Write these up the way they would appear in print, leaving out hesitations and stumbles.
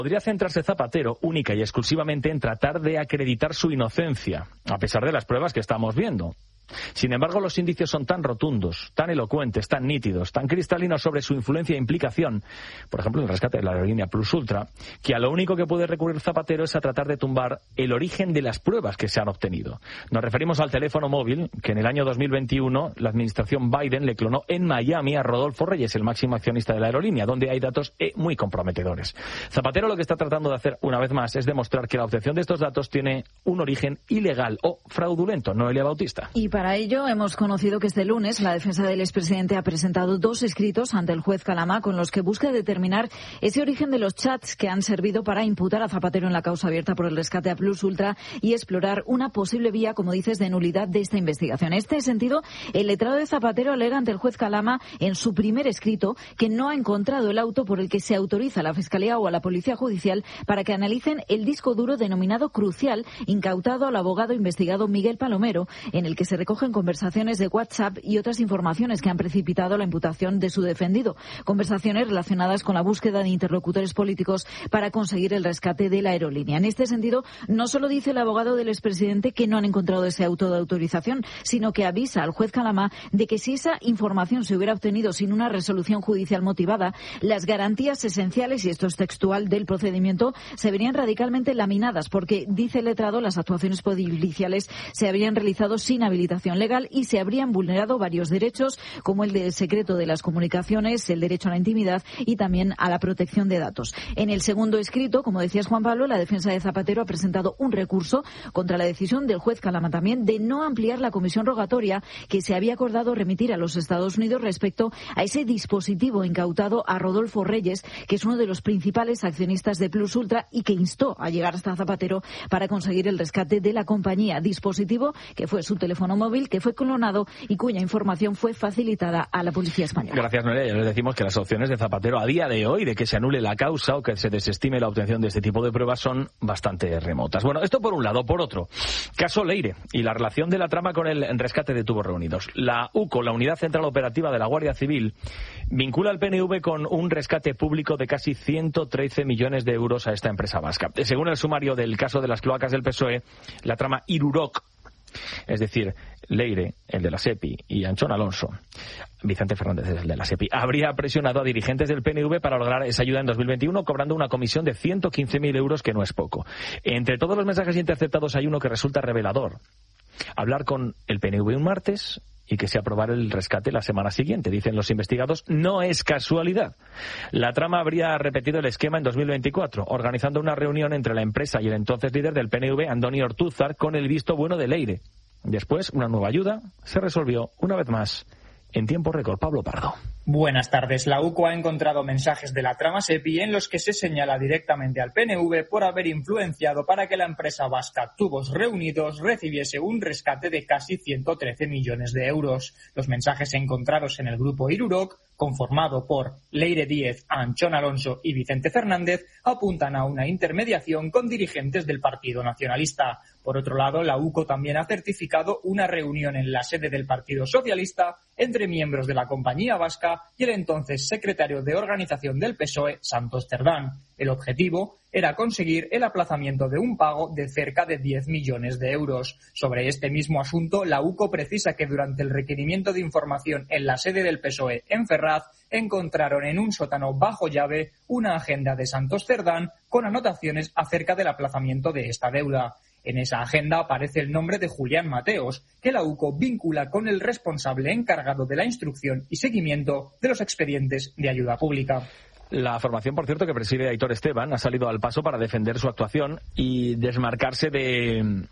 Podría centrarse Zapatero única y exclusivamente en tratar de acreditar su inocencia, a pesar de las pruebas que estamos viendo. Sin embargo, los indicios son tan rotundos, tan elocuentes, tan nítidos, tan cristalinos sobre su influencia e implicación, por ejemplo, en el rescate de la aerolínea Plus Ultra, que a lo único que puede recurrir Zapatero es a tratar de tumbar el origen de las pruebas que se han obtenido. Nos referimos al teléfono móvil que en el año 2021 la administración Biden le clonó en Miami a Rodolfo Reyes, el máximo accionista de la aerolínea, donde hay datos muy comprometedores. Zapatero lo que está tratando de hacer una vez más es demostrar que la obtención de estos datos tiene un origen ilegal o fraudulento. Noelia Bautista. Y para ello hemos conocido que este lunes la defensa del expresidente ha presentado 2 escritos ante el juez Calamá con los que busca determinar ese origen de los chats que han servido para imputar a Zapatero en la causa abierta por el rescate a Plus Ultra y explorar una posible vía, como dices, de nulidad de esta investigación. En este sentido, el letrado de Zapatero alega ante el juez Calamá en su primer escrito que no ha encontrado el auto por el que se autoriza a la Fiscalía o a la Policía Judicial para que analicen el disco duro denominado Crucial, incautado al abogado investigado Miguel Palomero, en el que se recogen conversaciones de WhatsApp y otras informaciones que han precipitado la imputación de su defendido. Conversaciones relacionadas con la búsqueda de interlocutores políticos para conseguir el rescate de la aerolínea. En este sentido, no solo dice el abogado del expresidente que no han encontrado ese auto de autorización, sino que avisa al juez Calamá de que si esa información se hubiera obtenido sin una resolución judicial motivada, las garantías esenciales, y esto es textual, del procedimiento se verían radicalmente laminadas, porque, dice el letrado, las actuaciones policiales se habrían realizado sin habilitación legal y se habrían vulnerado varios derechos, como el del secreto de las comunicaciones, el derecho a la intimidad y también a la protección de datos. En el segundo escrito, como decías, Juan Pablo, la defensa de Zapatero ha presentado un recurso contra la decisión del juez Calamá también de no ampliar la comisión rogatoria que se había acordado remitir a los Estados Unidos respecto a ese dispositivo incautado a Rodolfo Reyes, que es uno de los principales accionistas de Plus Ultra y que instó a llegar hasta Zapatero para conseguir el rescate de la compañía. Dispositivo que fue su teléfono móvil, que fue clonado y cuya información fue facilitada a la policía española. Gracias, Noelia. Ya les decimos que las opciones de Zapatero a día de hoy de que se anule la causa o que se desestime la obtención de este tipo de pruebas son bastante remotas. Bueno, esto por un lado. Por otro, caso Leire y la relación de la trama con el rescate de tubos reunidos. La UCO, la Unidad Central Operativa de la Guardia Civil, vincula al PNV con un rescate público de casi 113 millones de euros a esta empresa vasca. Según el sumario del caso de las cloacas del PSOE, la trama Irurok, es decir, Leire, el de la SEPI, y Anchón Alonso, Vicente Fernández, el de la SEPI, habría presionado a dirigentes del PNV para lograr esa ayuda en 2021, cobrando una comisión de 115.000 euros, que no es poco. Entre todos los mensajes interceptados hay uno que resulta revelador. Hablar con el PNV un martes y que se aprobara el rescate la semana siguiente. Dicen los investigados, no es casualidad. La trama habría repetido el esquema en 2024, organizando una reunión entre la empresa y el entonces líder del PNV, Andoni Ortúzar, con el visto bueno de Leire. Después, una nueva ayuda se resolvió, una vez más, en tiempo récord. Pablo Pardo. Buenas tardes. La UCO ha encontrado mensajes de la trama SEPI en los que se señala directamente al PNV por haber influenciado para que la empresa vasca Tubos Reunidos recibiese un rescate de casi 113 millones de euros. Los mensajes encontrados en el grupo Irurok, conformado por Leire Díez, Anchón Alonso y Vicente Fernández, apuntan a una intermediación con dirigentes del Partido Nacionalista. Por otro lado, la UCO también ha certificado una reunión en la sede del Partido Socialista entre miembros de la compañía vasca y el entonces secretario de organización del PSOE, Santos Cerdán. El objetivo era conseguir el aplazamiento de un pago de cerca de 10 millones de euros. Sobre este mismo asunto, la UCO precisa que durante el requerimiento de información en la sede del PSOE en Ferraz, encontraron en un sótano bajo llave una agenda de Santos Cerdán con anotaciones acerca del aplazamiento de esta deuda. En esa agenda aparece el nombre de Julián Mateos, que la UCO vincula con el responsable encargado de la instrucción y seguimiento de los expedientes de ayuda pública. La formación, por cierto, que preside Aitor Esteban ha salido al paso para defender su actuación y desmarcarse de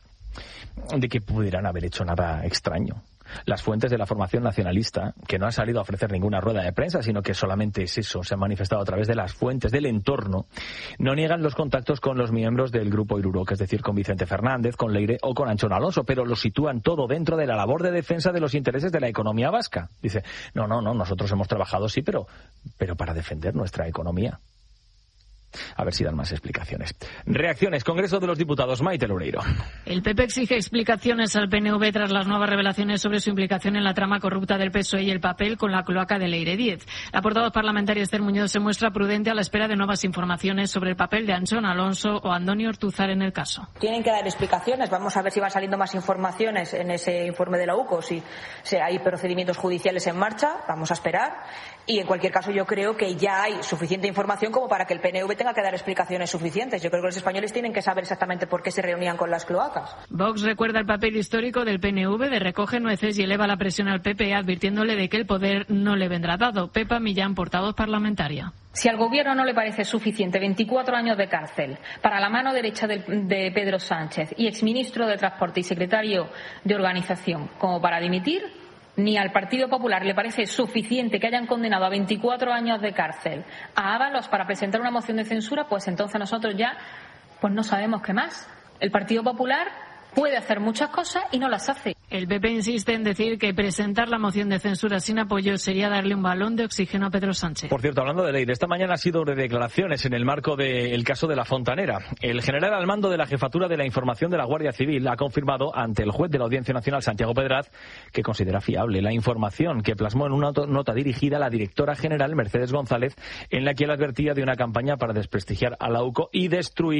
que pudieran haber hecho nada extraño. Las fuentes de la formación nacionalista, que no han salido a ofrecer ninguna rueda de prensa, sino que solamente es eso, se han manifestado a través de las fuentes del entorno, no niegan los contactos con los miembros del grupo Irurok, es decir, con Vicente Fernández, con Leire o con Anchón Alonso, pero lo sitúan todo dentro de la labor de defensa de los intereses de la economía vasca. Dice, no, nosotros hemos trabajado, sí, pero para defender nuestra economía. A ver si dan más explicaciones. Reacciones. Congreso de los Diputados. Maite Loureiro. El PP exige explicaciones al PNV tras las nuevas revelaciones sobre su implicación en la trama corrupta del PSOE y el papel con la cloaca de Leire 10. La portavoz parlamentaria Esther Muñoz se muestra prudente a la espera de nuevas informaciones sobre el papel de Antxon Alonso o Andoni Ortuzar en el caso. Tienen que dar explicaciones. Vamos a ver si van saliendo más informaciones en ese informe de la UCO, si hay procedimientos judiciales en marcha. Vamos a esperar. Y en cualquier caso yo creo que ya hay suficiente información como para que el PNV tenga que dar explicaciones suficientes. Yo creo que los españoles tienen que saber exactamente por qué se reunían con las cloacas. Vox recuerda el papel histórico del PNV de recoge nueces y eleva la presión al PP advirtiéndole de que el poder no le vendrá dado. Pepa Millán, portavoz parlamentaria. Si al Gobierno no le parece suficiente 24 años de cárcel para la mano derecha de Pedro Sánchez y exministro de Transporte y secretario de Organización como para dimitir, ni al Partido Popular le parece suficiente que hayan condenado a 24 años de cárcel a Ábalos para presentar una moción de censura, pues entonces nosotros ya no sabemos qué más. El Partido Popular puede hacer muchas cosas y no las hace. El PP insiste en decir que presentar la moción de censura sin apoyo sería darle un balón de oxígeno a Pedro Sánchez. Por cierto, hablando de Leire, esta mañana ha sido de declaraciones en el marco del caso de La Fontanera. El general al mando de la Jefatura de la Información de la Guardia Civil ha confirmado ante el juez de la Audiencia Nacional, Santiago Pedraz, que considera fiable la información que plasmó en una nota dirigida a la directora general, Mercedes González, en la que él advertía de una campaña para desprestigiar a la UCO y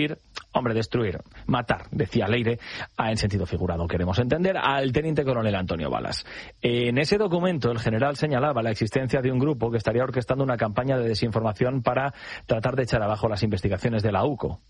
matar, decía Leire, en sentido figurado, queremos entender, al teniente coronel Antonio Balas. En ese documento, el general señalaba la existencia de un grupo que estaría orquestando una campaña de desinformación para tratar de echar abajo las investigaciones de la UCO.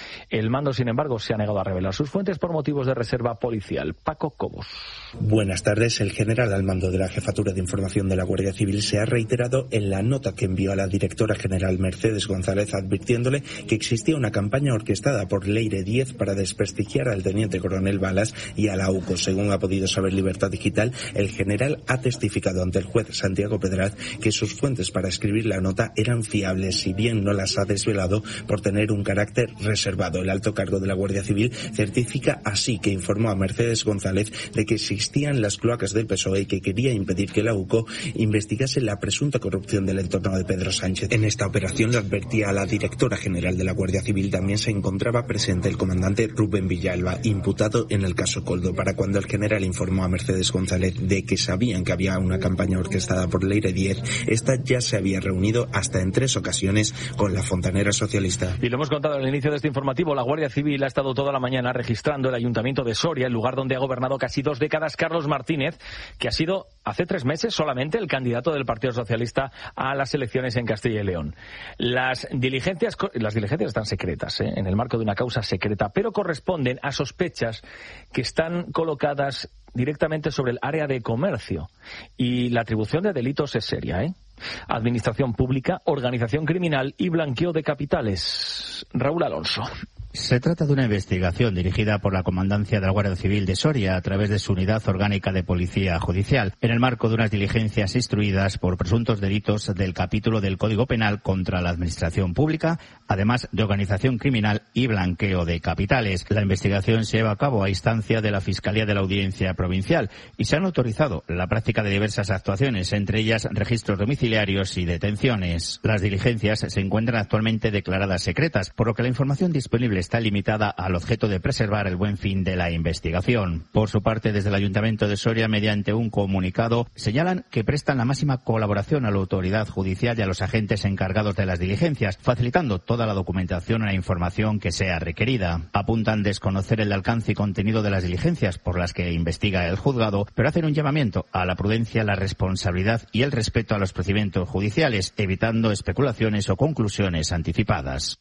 El mando, sin embargo, se ha negado a revelar sus fuentes por motivos de reserva policial. Paco Cobos. Buenas tardes. El general al mando de la Jefatura de Información de la Guardia Civil se ha reiterado en la nota que envió a la directora general Mercedes González advirtiéndole que existía una campaña orquestada por Leire 10 para desprestigiar al teniente coronel Balas y a la UCO. Según ha podido saber Libertad Digital, el general ha testificado ante el juez Santiago Pedraz que sus fuentes para escribir la nota eran fiables, si bien no las ha desvelado por tener un carácter reservado. El alto cargo de la Guardia Civil certifica así que informó a Mercedes González de que existían las cloacas del PSOE y que quería impedir que la UCO investigase la presunta corrupción del entorno de Pedro Sánchez. En esta operación le advertía a la directora general de la Guardia Civil. También se encontraba presente el comandante Rubén Villalba, imputado en el caso Coldo. Para cuando el general informó a Mercedes González de que sabían que había una campaña orquestada por Leire 10, esta ya se había reunido hasta en 3 ocasiones con la fontanera socialista. Y lo hemos contado al inicio de este informativo, la Guardia Civil ha estado toda la mañana registrando el Ayuntamiento de Soria, el lugar donde ha gobernado casi 2 décadas Carlos Martínez, que ha sido hace 3 meses solamente el candidato del Partido Socialista a las elecciones en Castilla y León. Las diligencias están secretas, en el marco de una causa secreta, pero corresponden a sospechas que están colocadas directamente sobre el área de comercio. Y la atribución de delitos es seria, Administración pública, organización criminal y blanqueo de capitales. Raúl Alonso. Se trata de una investigación dirigida por la Comandancia de la Guardia Civil de Soria a través de su Unidad Orgánica de Policía Judicial, en el marco de unas diligencias instruidas por presuntos delitos del capítulo del Código Penal contra la Administración Pública, además de organización criminal y blanqueo de capitales. La investigación se lleva a cabo a instancia de la Fiscalía de la Audiencia Provincial y se han autorizado la práctica de diversas actuaciones, entre ellas registros domiciliarios y detenciones. Las diligencias se encuentran actualmente declaradas secretas, por lo que la información disponible está limitada al objeto de preservar el buen fin de la investigación. Por su parte, desde el Ayuntamiento de Soria, mediante un comunicado, señalan que prestan la máxima colaboración a la autoridad judicial y a los agentes encargados de las diligencias, facilitando toda la documentación y la información que sea requerida. Apuntan desconocer el alcance y contenido de las diligencias por las que investiga el juzgado, pero hacen un llamamiento a la prudencia, la responsabilidad y el respeto a los procedimientos judiciales, evitando especulaciones o conclusiones anticipadas.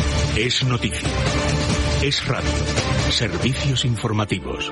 Es noticia. Es radio. Servicios informativos.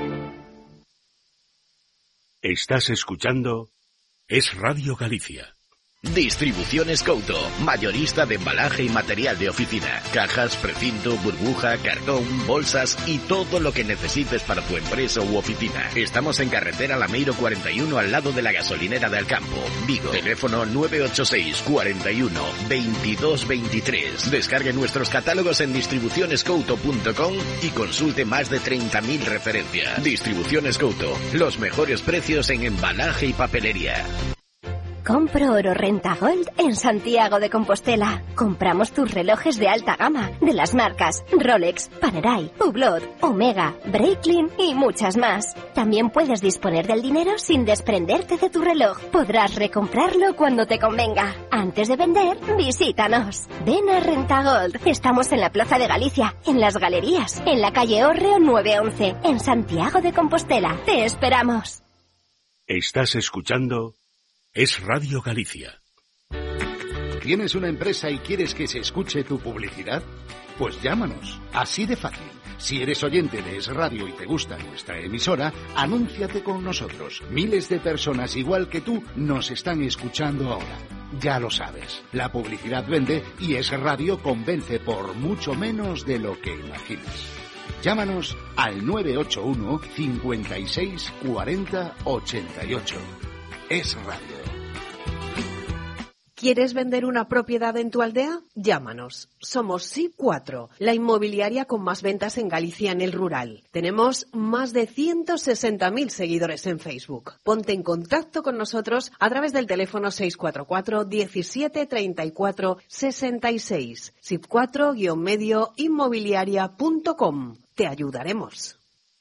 Estás escuchando Es Radio Galicia. Distribuciones Couto, mayorista de embalaje y material de oficina, cajas, precinto, burbuja, cartón, bolsas y todo lo que necesites para tu empresa u oficina. Estamos en carretera Lameiro 41 al lado de la gasolinera de Alcampo, Vigo. Teléfono 986 41 22 23. Descargue nuestros catálogos en distribucionescouto.com y consulte más de 30.000 referencias. Distribuciones Couto, los mejores precios en embalaje y papelería. Compro oro Renta Gold en Santiago de Compostela. Compramos tus relojes de alta gama de las marcas Rolex, Panerai, Hublot, Omega, Breitling y muchas más. También puedes disponer del dinero sin desprenderte de tu reloj. Podrás recomprarlo cuando te convenga. Antes de vender, visítanos. Ven a Renta Gold. Estamos en la Plaza de Galicia, en Las Galerías, en la calle Hórreo 911, en Santiago de Compostela. Te esperamos. Estás escuchando Es Radio Galicia. ¿Tienes una empresa y quieres que se escuche tu publicidad? Pues llámanos, así de fácil. Si eres oyente de Es Radio y te gusta nuestra emisora, anúnciate con nosotros. Miles de personas igual que tú nos están escuchando ahora. Ya lo sabes, la publicidad vende y Es Radio convence por mucho menos de lo que imaginas. Llámanos al 981 56 40 88. Es Radio. ¿Quieres vender una propiedad en tu aldea? Llámanos. Somos SIP4, la inmobiliaria con más ventas en Galicia en el rural. Tenemos más de 160.000 seguidores en Facebook. Ponte en contacto con nosotros a través del teléfono 644 17 34 66. SIP4-medio inmobiliaria.com. Te ayudaremos.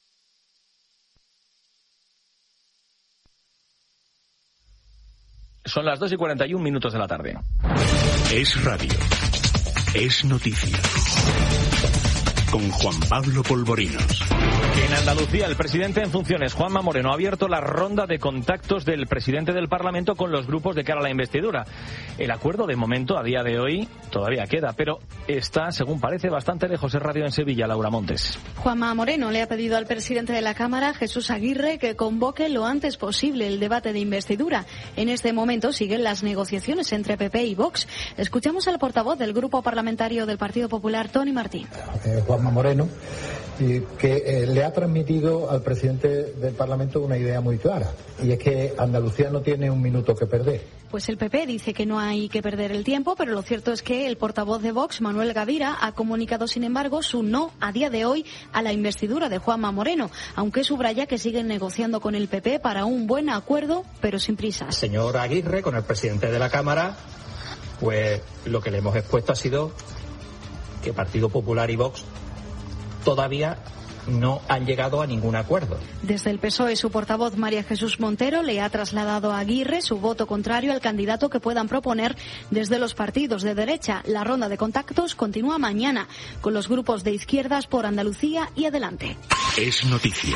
Son las 2:41 de la tarde. Es Radio. Es noticia. Con Juan Pablo Polvorinos. En Andalucía, el presidente en funciones, Juanma Moreno, ha abierto la ronda de contactos del presidente del Parlamento con los grupos de cara a la investidura. El acuerdo, de momento, a día de hoy, todavía queda, pero está, según parece, bastante lejos. Es Radio en Sevilla, Laura Montes. Juanma Moreno le ha pedido al presidente de la Cámara, Jesús Aguirre, que convoque lo antes posible el debate de investidura. En este momento siguen las negociaciones entre PP y Vox. Escuchamos al portavoz del Grupo Parlamentario del Partido Popular, Tony Martín. Juanma Moreno, que le ha transmitido al presidente del Parlamento una idea muy clara, y es que Andalucía no tiene un minuto que perder. Pues el PP dice que no hay que perder el tiempo, pero lo cierto es que el portavoz de Vox, Manuel Gavira, ha comunicado, sin embargo, su no a día de hoy a la investidura de Juanma Moreno, aunque subraya que siguen negociando con el PP para un buen acuerdo, pero sin prisas. Señor Aguirre, con el presidente de la Cámara, pues lo que le hemos expuesto ha sido que Partido Popular y Vox todavía no han llegado a ningún acuerdo. Desde el PSOE, su portavoz María Jesús Montero le ha trasladado a Aguirre su voto contrario al candidato que puedan proponer desde los partidos de derecha. La ronda de contactos continúa mañana con los grupos de izquierdas por Andalucía y adelante. Es noticia.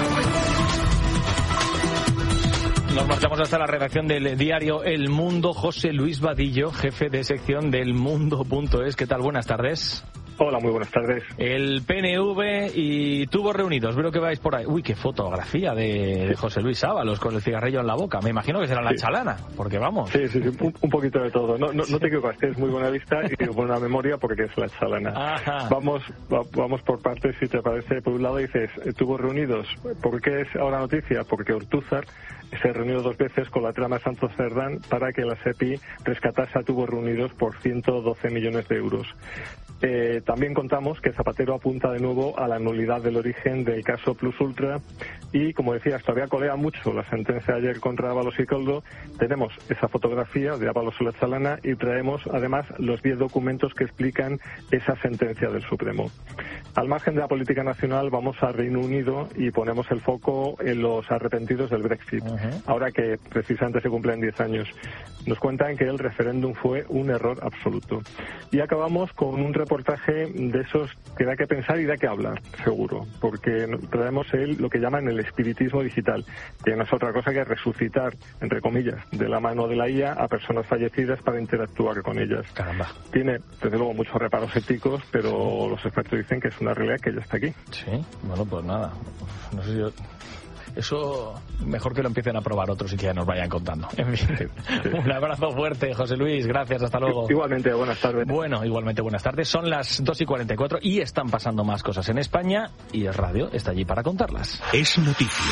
Nos marchamos hasta la redacción del diario El Mundo. José Luis Vadillo, jefe de sección del Mundo.es. ¿Qué tal? Buenas tardes. Hola, muy buenas tardes. El PNV y Tubos Reunidos, veo que vais por ahí. Uy, qué fotografía de José Luis Ábalos con el cigarrillo en la boca. Me imagino que será la chalana, porque vamos. Sí, un poquito de todo. No te equivocas, tienes muy buena vista y buena memoria porque es la chalana. Ajá. Vamos por partes, si te parece. Por un lado dices, Tubos Reunidos. ¿Por qué es ahora noticia? Porque Ortúzar se reunió 2 veces con la trama Santos Cerdán para que la SEPI rescatase a Tubos Reunidos por 112 millones de euros. También contamos que Zapatero apunta de nuevo a la nulidad del origen del caso Plus Ultra y, como decías, todavía colea mucho la sentencia de ayer contra Ábalos y Coldo. Tenemos esa fotografía de Ábalos y la chalana y traemos además los 10 documentos que explican esa sentencia del Supremo. Al margen de la política nacional vamos a Reino Unido y ponemos el foco en los arrepentidos del Brexit, ahora que precisamente se cumplen 10 años. Nos cuentan que el referéndum fue un error absoluto. Y acabamos con un reportaje de esos que da que pensar y da que hablar, seguro, porque traemos lo que llaman el espiritismo digital, que no es otra cosa que resucitar, entre comillas, de la mano de la IA a personas fallecidas para interactuar con ellas. Caramba. Tiene, desde luego, muchos reparos éticos, pero los expertos dicen que es una realidad que ya está aquí. Sí, bueno, pues nada. No sé si yo... Eso mejor que lo empiecen a probar otros y que ya nos vayan contando. En fin, sí. Un abrazo fuerte, José Luis. Gracias, hasta luego. Igualmente, buenas tardes. Bueno, igualmente buenas tardes. Son las 2:44 y están pasando más cosas en España y Es Radio está allí para contarlas. Es noticia.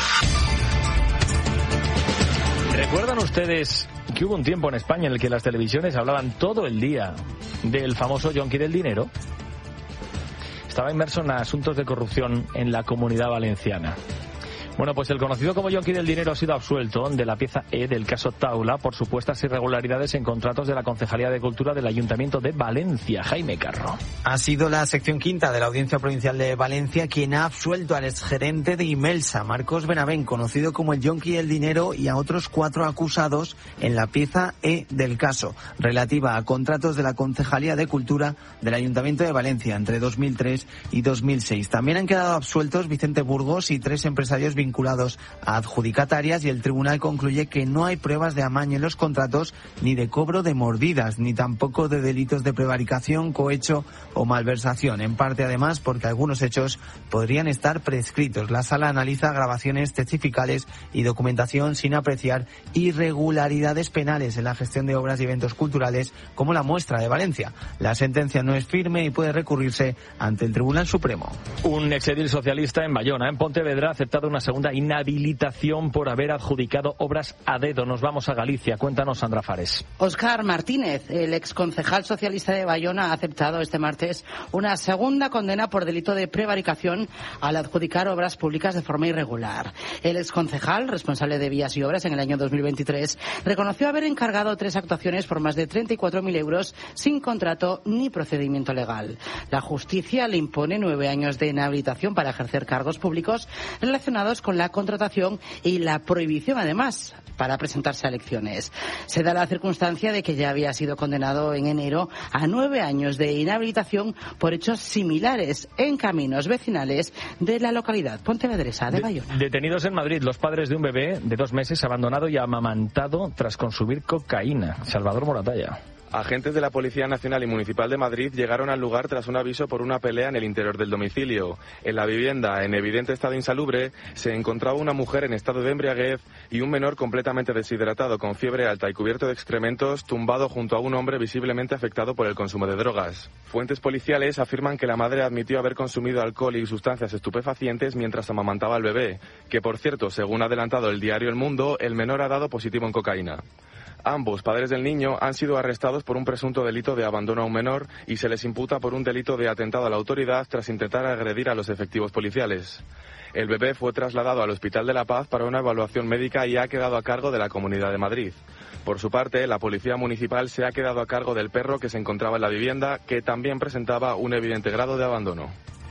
¿Recuerdan ustedes que hubo un tiempo en España en el que las televisiones hablaban todo el día del famoso yonki del dinero? Estaba inmerso en asuntos de corrupción en la Comunidad Valenciana. Bueno, pues el conocido como yonki del dinero ha sido absuelto de la pieza E del caso Taula por supuestas irregularidades en contratos de la Concejalía de Cultura del Ayuntamiento de Valencia. Jaime Carro. Ha sido la sección quinta de la Audiencia Provincial de Valencia quien ha absuelto al exgerente de Imelsa, Marcos Benavent, conocido como el yonki del dinero, y a otros 4 acusados en la pieza E del caso, relativa a contratos de la Concejalía de Cultura del Ayuntamiento de Valencia entre 2003 y 2006. También han quedado absueltos Vicente Burgos y 3 empresarios vinculados a adjudicatarias, y el tribunal concluye que no hay pruebas de amaño en los contratos, ni de cobro de mordidas, ni tampoco de delitos de prevaricación, cohecho o malversación. En parte, además, porque algunos hechos podrían estar prescritos. La sala analiza grabaciones testificales y documentación sin apreciar irregularidades penales en la gestión de obras y eventos culturales, como la Muestra de Valencia. La sentencia no es firme y puede recurrirse ante el Tribunal Supremo. Un exedil socialista en Bayona, en Pontevedra, ha aceptado una segunda inhabilitación por haber adjudicado obras a dedo. Nos vamos a Galicia. Cuéntanos, Sandra Fares. Óscar Martínez, el exconcejal socialista de Bayona, ha aceptado este martes una segunda condena por delito de prevaricación al adjudicar obras públicas de forma irregular. El exconcejal, responsable de vías y obras en el año 2023, reconoció haber encargado 3 actuaciones por más de 34.000 euros sin contrato ni procedimiento legal. La justicia le impone 9 años de inhabilitación para ejercer cargos públicos relacionados con la contratación y la prohibición, además, para presentarse a elecciones. Se da la circunstancia de que ya había sido condenado en enero a 9 años de inhabilitación por hechos similares en caminos vecinales de la localidad pontevedresa de Bayona. Detenidos en Madrid los padres de un bebé de 2 meses abandonado y amamantado tras consumir cocaína. Salvador Moratalla. Agentes de la Policía Nacional y Municipal de Madrid llegaron al lugar tras un aviso por una pelea en el interior del domicilio. En la vivienda, en evidente estado insalubre, se encontraba una mujer en estado de embriaguez y un menor completamente deshidratado, con fiebre alta y cubierto de excrementos, tumbado junto a un hombre visiblemente afectado por el consumo de drogas. Fuentes policiales afirman que la madre admitió haber consumido alcohol y sustancias estupefacientes mientras amamantaba al bebé, que por cierto, según ha adelantado el diario El Mundo, el menor ha dado positivo en cocaína. Ambos padres del niño han sido arrestados por un presunto delito de abandono a un menor y se les imputa por un delito de atentado a la autoridad tras intentar agredir a los efectivos policiales. El bebé fue trasladado al Hospital de la Paz para una evaluación médica y ha quedado a cargo de la Comunidad de Madrid. Por su parte, la Policía Municipal se ha quedado a cargo del perro que se encontraba en la vivienda, que también presentaba un evidente grado de abandono.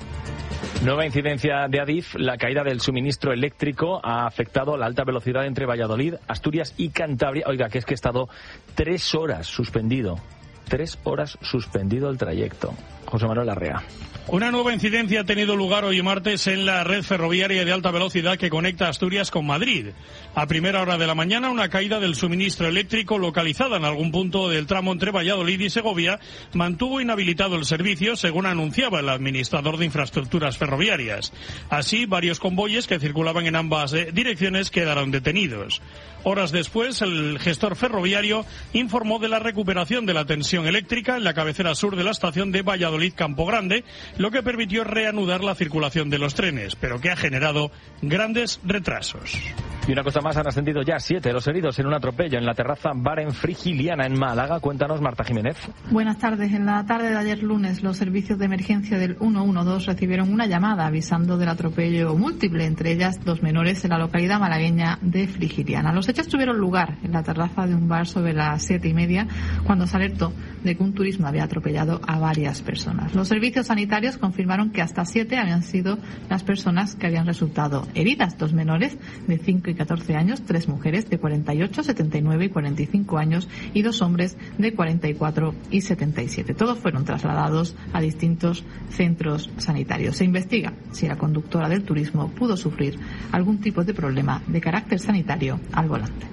Nueva incidencia de Adif. La caída del suministro eléctrico ha afectado la alta velocidad entre Valladolid, Asturias y Cantabria. Oiga, que es que ha estado 3 horas suspendido. 3 horas suspendido el trayecto. José Manuel Larrea. Una nueva incidencia ha tenido lugar hoy martes en la red ferroviaria de alta velocidad que conecta Asturias con Madrid. A primera hora de la mañana, una caída del suministro eléctrico localizada en algún punto del tramo entre Valladolid y Segovia mantuvo inhabilitado el servicio, según anunciaba el administrador de infraestructuras ferroviarias. Así, varios convoyes que circulaban en ambas direcciones quedaron detenidos. Horas después, el gestor ferroviario informó de la recuperación de la tensión eléctrica en la cabecera sur de la estación de Valladolid-Campo Grande, lo que permitió reanudar la circulación de los trenes, pero que ha generado grandes retrasos. Y una cosa más, han ascendido ya 7 los heridos en un atropello en la terraza Bar en Frigiliana, en Málaga. Cuéntanos, Marta Jiménez. Buenas tardes. En la tarde de ayer lunes, los servicios de emergencia del 112 recibieron una llamada avisando del atropello múltiple, entre ellas 2 menores en la localidad malagueña de Frigiliana. Los hechos tuvieron lugar en la terraza de un bar sobre las 7:30, cuando se alertó de que un turismo había atropellado a varias personas. Los servicios sanitarios confirmaron que hasta 7 habían sido las personas que habían resultado heridas. 2 menores de 5 y 14 años, 3 mujeres de 48, 79 y 45 años y 2 hombres de 44 y 77. Todos fueron trasladados a distintos centros sanitarios. Se investiga si la conductora del turismo pudo sufrir algún tipo de problema de carácter sanitario al volante.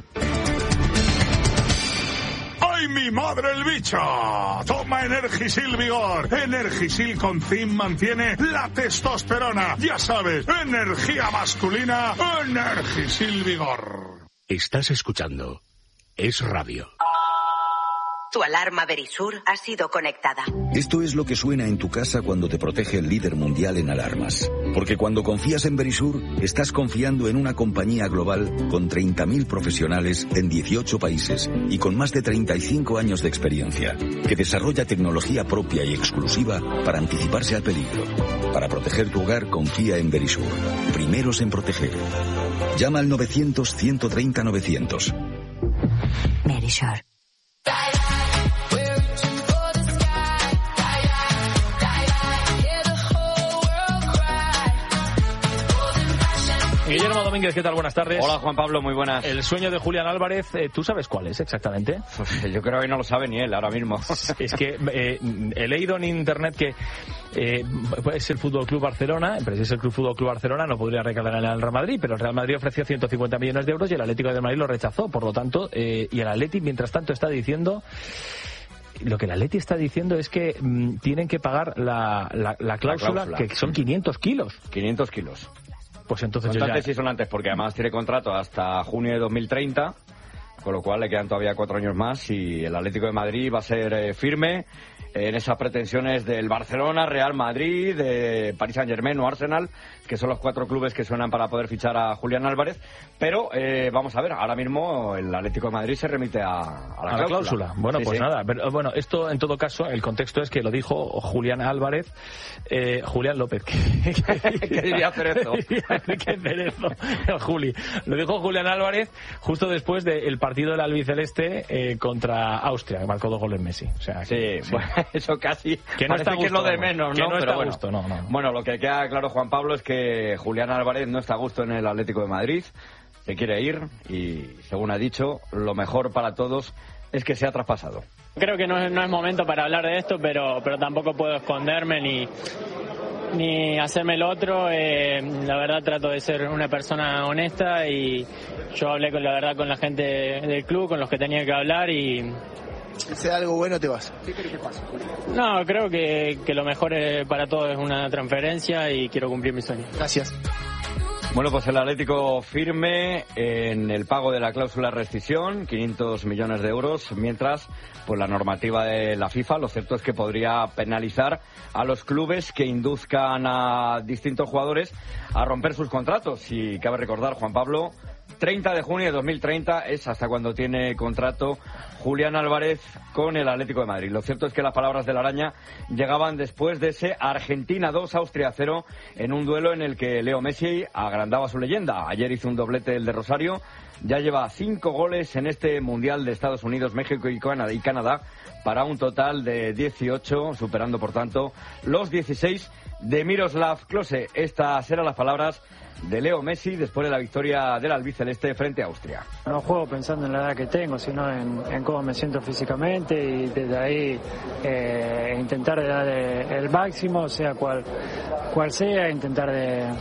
¡Ay, mi madre el bicho! Toma Energisil Vigor. Energisil con zinc mantiene la testosterona. Ya sabes, energía masculina, Energisil Vigor. Estás escuchando Es Radio. Tu alarma Verisur ha sido conectada. Esto es lo que suena en tu casa cuando te protege el líder mundial en alarmas. Porque cuando confías en Verisur, estás confiando en una compañía global con 30.000 profesionales en 18 países y con más de 35 años de experiencia, que desarrolla tecnología propia y exclusiva para anticiparse al peligro. Para proteger tu hogar, confía en Verisur. Primeros en proteger. Llama al 900-130-900. Verisur. Guillermo Domínguez, ¿qué tal? Buenas tardes. Hola, Juan Pablo, muy buenas. El sueño de Julián Álvarez, ¿tú sabes cuál es exactamente? Yo creo que no lo sabe ni él ahora mismo. Es que he leído en internet que es el Fútbol Club Barcelona, pero si es el Fútbol Club Barcelona no podría recalar en el Real Madrid, pero el Real Madrid ofreció 150 millones de euros y el Atlético de Madrid lo rechazó, por lo tanto, y el Atleti mientras tanto está diciendo... Lo que el Atleti está diciendo es que tienen que pagar la cláusula, que son 500 kilos. 500 kilos. Pues entonces Constantes y sonantes, porque además tiene contrato hasta junio de 2030, con lo cual le quedan todavía 4 años más y el Atlético de Madrid va a ser firme en esas pretensiones del Barcelona, Real Madrid, de Paris Saint-Germain o Arsenal, que son los 4 clubes que suenan para poder fichar a Julián Álvarez. Pero vamos a ver, ahora mismo el Atlético de Madrid se remite a la cláusula. Bueno, sí, pues sí. Nada. Pero, bueno, esto en todo caso, el contexto es que lo dijo Julián Álvarez, Julián López. ¿Qué diría Cerezo? ¿Qué Cerezo? Juli. Lo dijo Julián Álvarez justo después del partido del albiceleste contra Austria, que marcó 2 goles Messi. O sea, que, sí, bueno, eso casi que no está a gusto, que es lo de menos, que ¿no? no Pero está bueno. a gusto, no. Bueno, lo que queda claro, Juan Pablo, es que Julián Álvarez no está a gusto en el Atlético de Madrid, se quiere ir y, según ha dicho, lo mejor para todos es que sea traspasado. Creo que no es momento para hablar de esto, pero tampoco puedo esconderme ni hacerme el otro. La verdad trato de ser una persona honesta y yo hablé con la gente del club, con los que tenía que hablar y... Si sea algo bueno te vas. ¿Qué crees que pase? No, creo que lo mejor para todos es una transferencia y quiero cumplir mi sueño. Gracias. Bueno, pues el Atlético firme en el pago de la cláusula de rescisión, 500 millones de euros, mientras pues la normativa de la FIFA, lo cierto es que podría penalizar a los clubes que induzcan a distintos jugadores a romper sus contratos. Y cabe recordar, Juan Pablo, 30 de junio de 2030 es hasta cuando tiene contrato Julián Álvarez con el Atlético de Madrid. Lo cierto es que las palabras de la araña llegaban después de ese Argentina 2, Austria 0, en un duelo en el que Leo Messi agrandaba su leyenda. Ayer hizo un doblete el de Rosario, ya lleva 5 goles en este Mundial de Estados Unidos, México y Canadá, para un total de 18, superando por tanto los 16 de Miroslav Klose. Estas eran las palabras de Leo Messi después de la victoria del albiceleste frente a Austria. No juego pensando en la edad que tengo, sino en cómo me siento físicamente y desde ahí intentar de dar el máximo, sea cual sea, intentar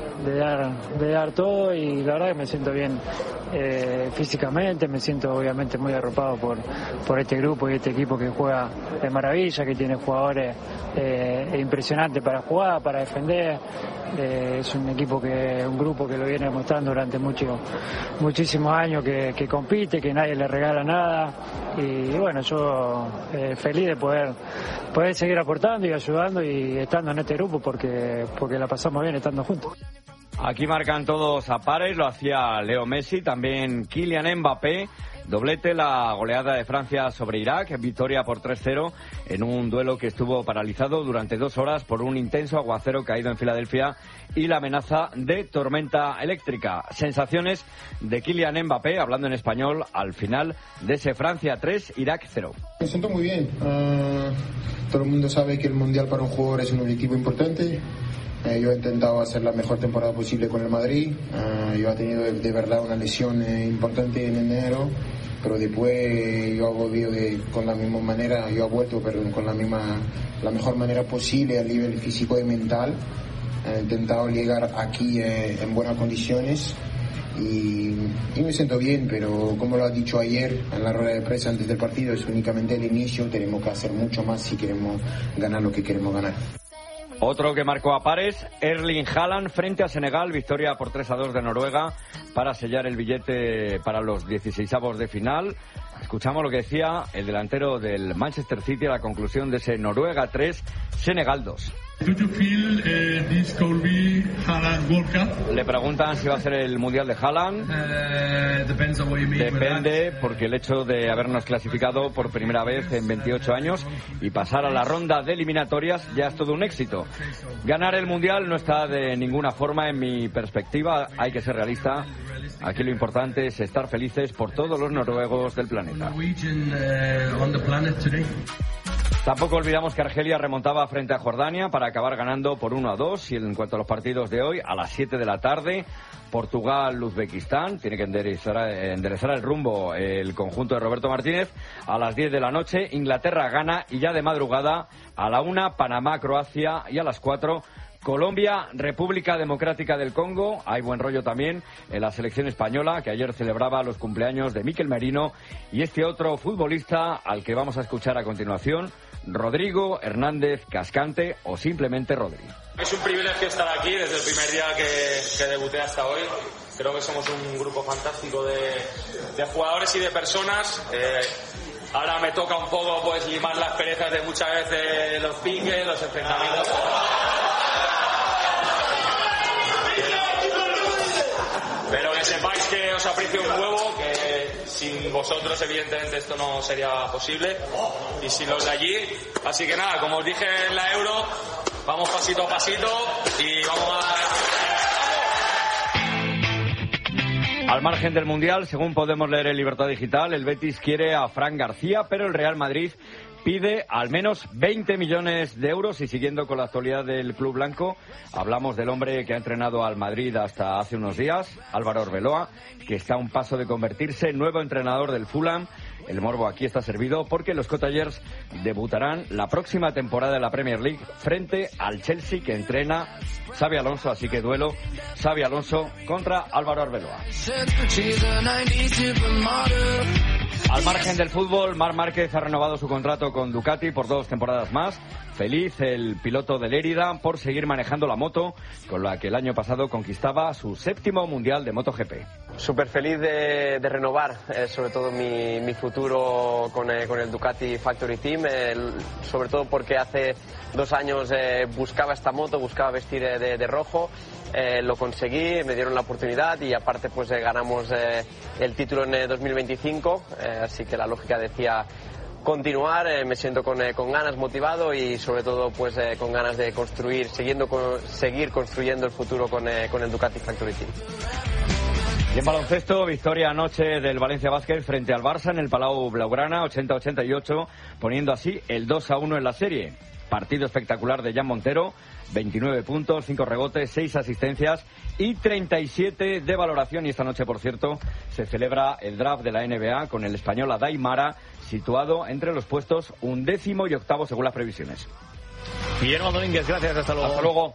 de dar todo y la verdad que me siento bien físicamente, me siento obviamente muy arropado por este grupo y este equipo que juega de maravilla, que tiene jugadores impresionantes para jugar, para defender. Es un grupo que lo viene demostrando durante muchísimos años que compite, que nadie le regala nada y bueno, yo feliz de poder seguir aportando y ayudando y estando en este grupo porque la pasamos bien estando juntos. Aquí marcan todos a pares, lo hacía Leo Messi, también Kylian Mbappé, doblete, la goleada de Francia sobre Irak, victoria por 3-0 en un duelo que estuvo paralizado durante 2 horas por un intenso aguacero caído en Filadelfia y la amenaza de tormenta eléctrica. Sensaciones de Kylian Mbappé, hablando en español, al final de ese Francia 3, Irak 0. Me siento muy bien. Todo el mundo sabe que el Mundial para un jugador es un objetivo importante. Yo he intentado hacer la mejor temporada posible con el Madrid. Yo he tenido de verdad una lesión importante en enero, pero después yo he volvido con la misma manera, yo he vuelto con la mejor manera posible a nivel físico y mental. He intentado llegar aquí en buenas condiciones y me siento bien, pero como lo ha dicho ayer en la rueda de prensa antes del partido, es únicamente el inicio, tenemos que hacer mucho más si queremos ganar lo que queremos ganar. Otro que marcó a pares, Erling Haaland frente a Senegal, victoria por 3-2 de Noruega para sellar el billete para los 16avos de final. Escuchamos lo que decía el delantero del Manchester City a la conclusión de ese Noruega 3, Senegal 2. Do you feel this could be Haaland World Cup? Le preguntan si va a ser el Mundial de Haaland. Depende, porque el hecho de habernos clasificado por primera vez en 28 años y pasar a la ronda de eliminatorias ya es todo un éxito. Ganar el Mundial no está de ninguna forma en mi perspectiva, hay que ser realista. Aquí lo importante es estar felices por todos los noruegos del planeta. Tampoco olvidamos que Argelia remontaba frente a Jordania para acabar ganando por 1-2. Y en cuanto a los partidos de hoy, a las 7 de la tarde, Portugal-Uzbekistán. Tiene que enderezar el rumbo el conjunto de Roberto Martínez. A las 10 de la noche, Inglaterra-Ghana. Y ya de madrugada, a la 1, Panamá-Croacia. Y a las 4, Colombia-República Democrática del Congo. Hay buen rollo también en la selección española, que ayer celebraba los cumpleaños de Mikel Merino y este otro futbolista al que vamos a escuchar a continuación, Rodrigo Hernández Cascante, o simplemente Rodri. Es un privilegio estar aquí desde el primer día que debuté hasta hoy. Creo que somos un grupo fantástico de jugadores y de personas. Ahora me toca un poco pues limar las perezas de muchas veces los piques, los enfrentamientos. Pero que sepáis que os aprecio un huevo, que sin vosotros evidentemente esto no sería posible, y sin los de allí. Así que nada, como os dije en la Euro, vamos pasito a pasito y vamos a... Al margen del Mundial, según podemos leer en Libertad Digital, el Betis quiere a Fran García, pero el Real Madrid pide al menos 20 millones de euros. Y siguiendo con la actualidad del club blanco, hablamos del hombre que ha entrenado al Madrid hasta hace unos días, Álvaro Arbeloa, que está a un paso de convertirse en nuevo entrenador del Fulham. El morbo aquí está servido porque los Cottagers debutarán la próxima temporada de la Premier League frente al Chelsea, que entrena Xabi Alonso. Así que duelo Xabi Alonso contra Álvaro Arbeloa. Al margen del fútbol, Marc Márquez ha renovado su contrato con Ducati por 2 temporadas más. Feliz el piloto de Lérida por seguir manejando la moto, con la que el año pasado conquistaba su 7º Mundial de MotoGP. Súper feliz de renovar, sobre todo mi futuro con el Ducati Factory Team, sobre todo porque hace 2 años buscaba esta moto, buscaba vestir de rojo. Lo conseguí, me dieron la oportunidad y aparte pues ganamos el título en 2025, así que la lógica decía continuar. Me siento con ganas, motivado y sobre todo pues con ganas de seguir construyendo el futuro con el Ducati Factory Team. Y en baloncesto, victoria anoche del Valencia Basket frente al Barça en el Palau Blaugrana, 80-88, poniendo así el 2-1 en la serie. Partido espectacular de Jan Montero, 29 puntos, 5 rebotes, 6 asistencias y 37 de valoración. Y esta noche, por cierto, se celebra el draft de la NBA con el español Adai Mara, situado entre los puestos 11º y 8º según las previsiones. Guillermo Domínguez, gracias, hasta luego. Hasta luego.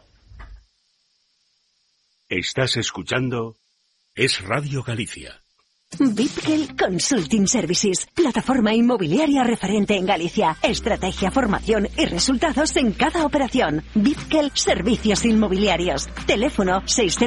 Estás escuchando Es Radio Galicia. Vipkel Consulting Services, plataforma inmobiliaria referente en Galicia. Estrategia, formación y resultados en cada operación. Vipkel Servicios Inmobiliarios. Teléfono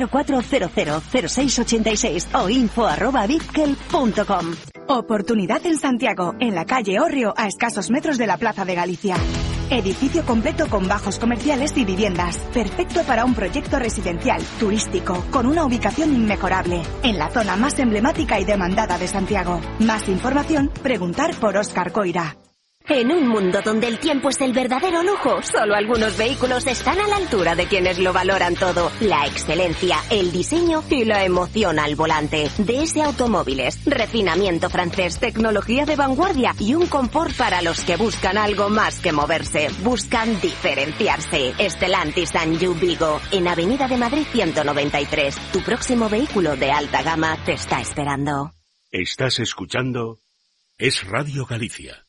604-000686 o info@vipkel.com. Oportunidad en Santiago, en la calle Orrio, a escasos metros de la Plaza de Galicia. Edificio completo con bajos comerciales y viviendas. Perfecto para un proyecto residencial, turístico, con una ubicación inmejorable. En la zona más emblemática y demandada de Santiago. Más información, preguntar por Óscar Coira. En un mundo donde el tiempo es el verdadero lujo, solo algunos vehículos están a la altura de quienes lo valoran todo. La excelencia, el diseño y la emoción al volante. DS Automóviles, refinamiento francés, tecnología de vanguardia y un confort para los que buscan algo más que moverse. Buscan diferenciarse. Stellantis Anjou Vigo, en Avenida de Madrid 193. Tu próximo vehículo de alta gama te está esperando. Estás escuchando Es Radio Galicia.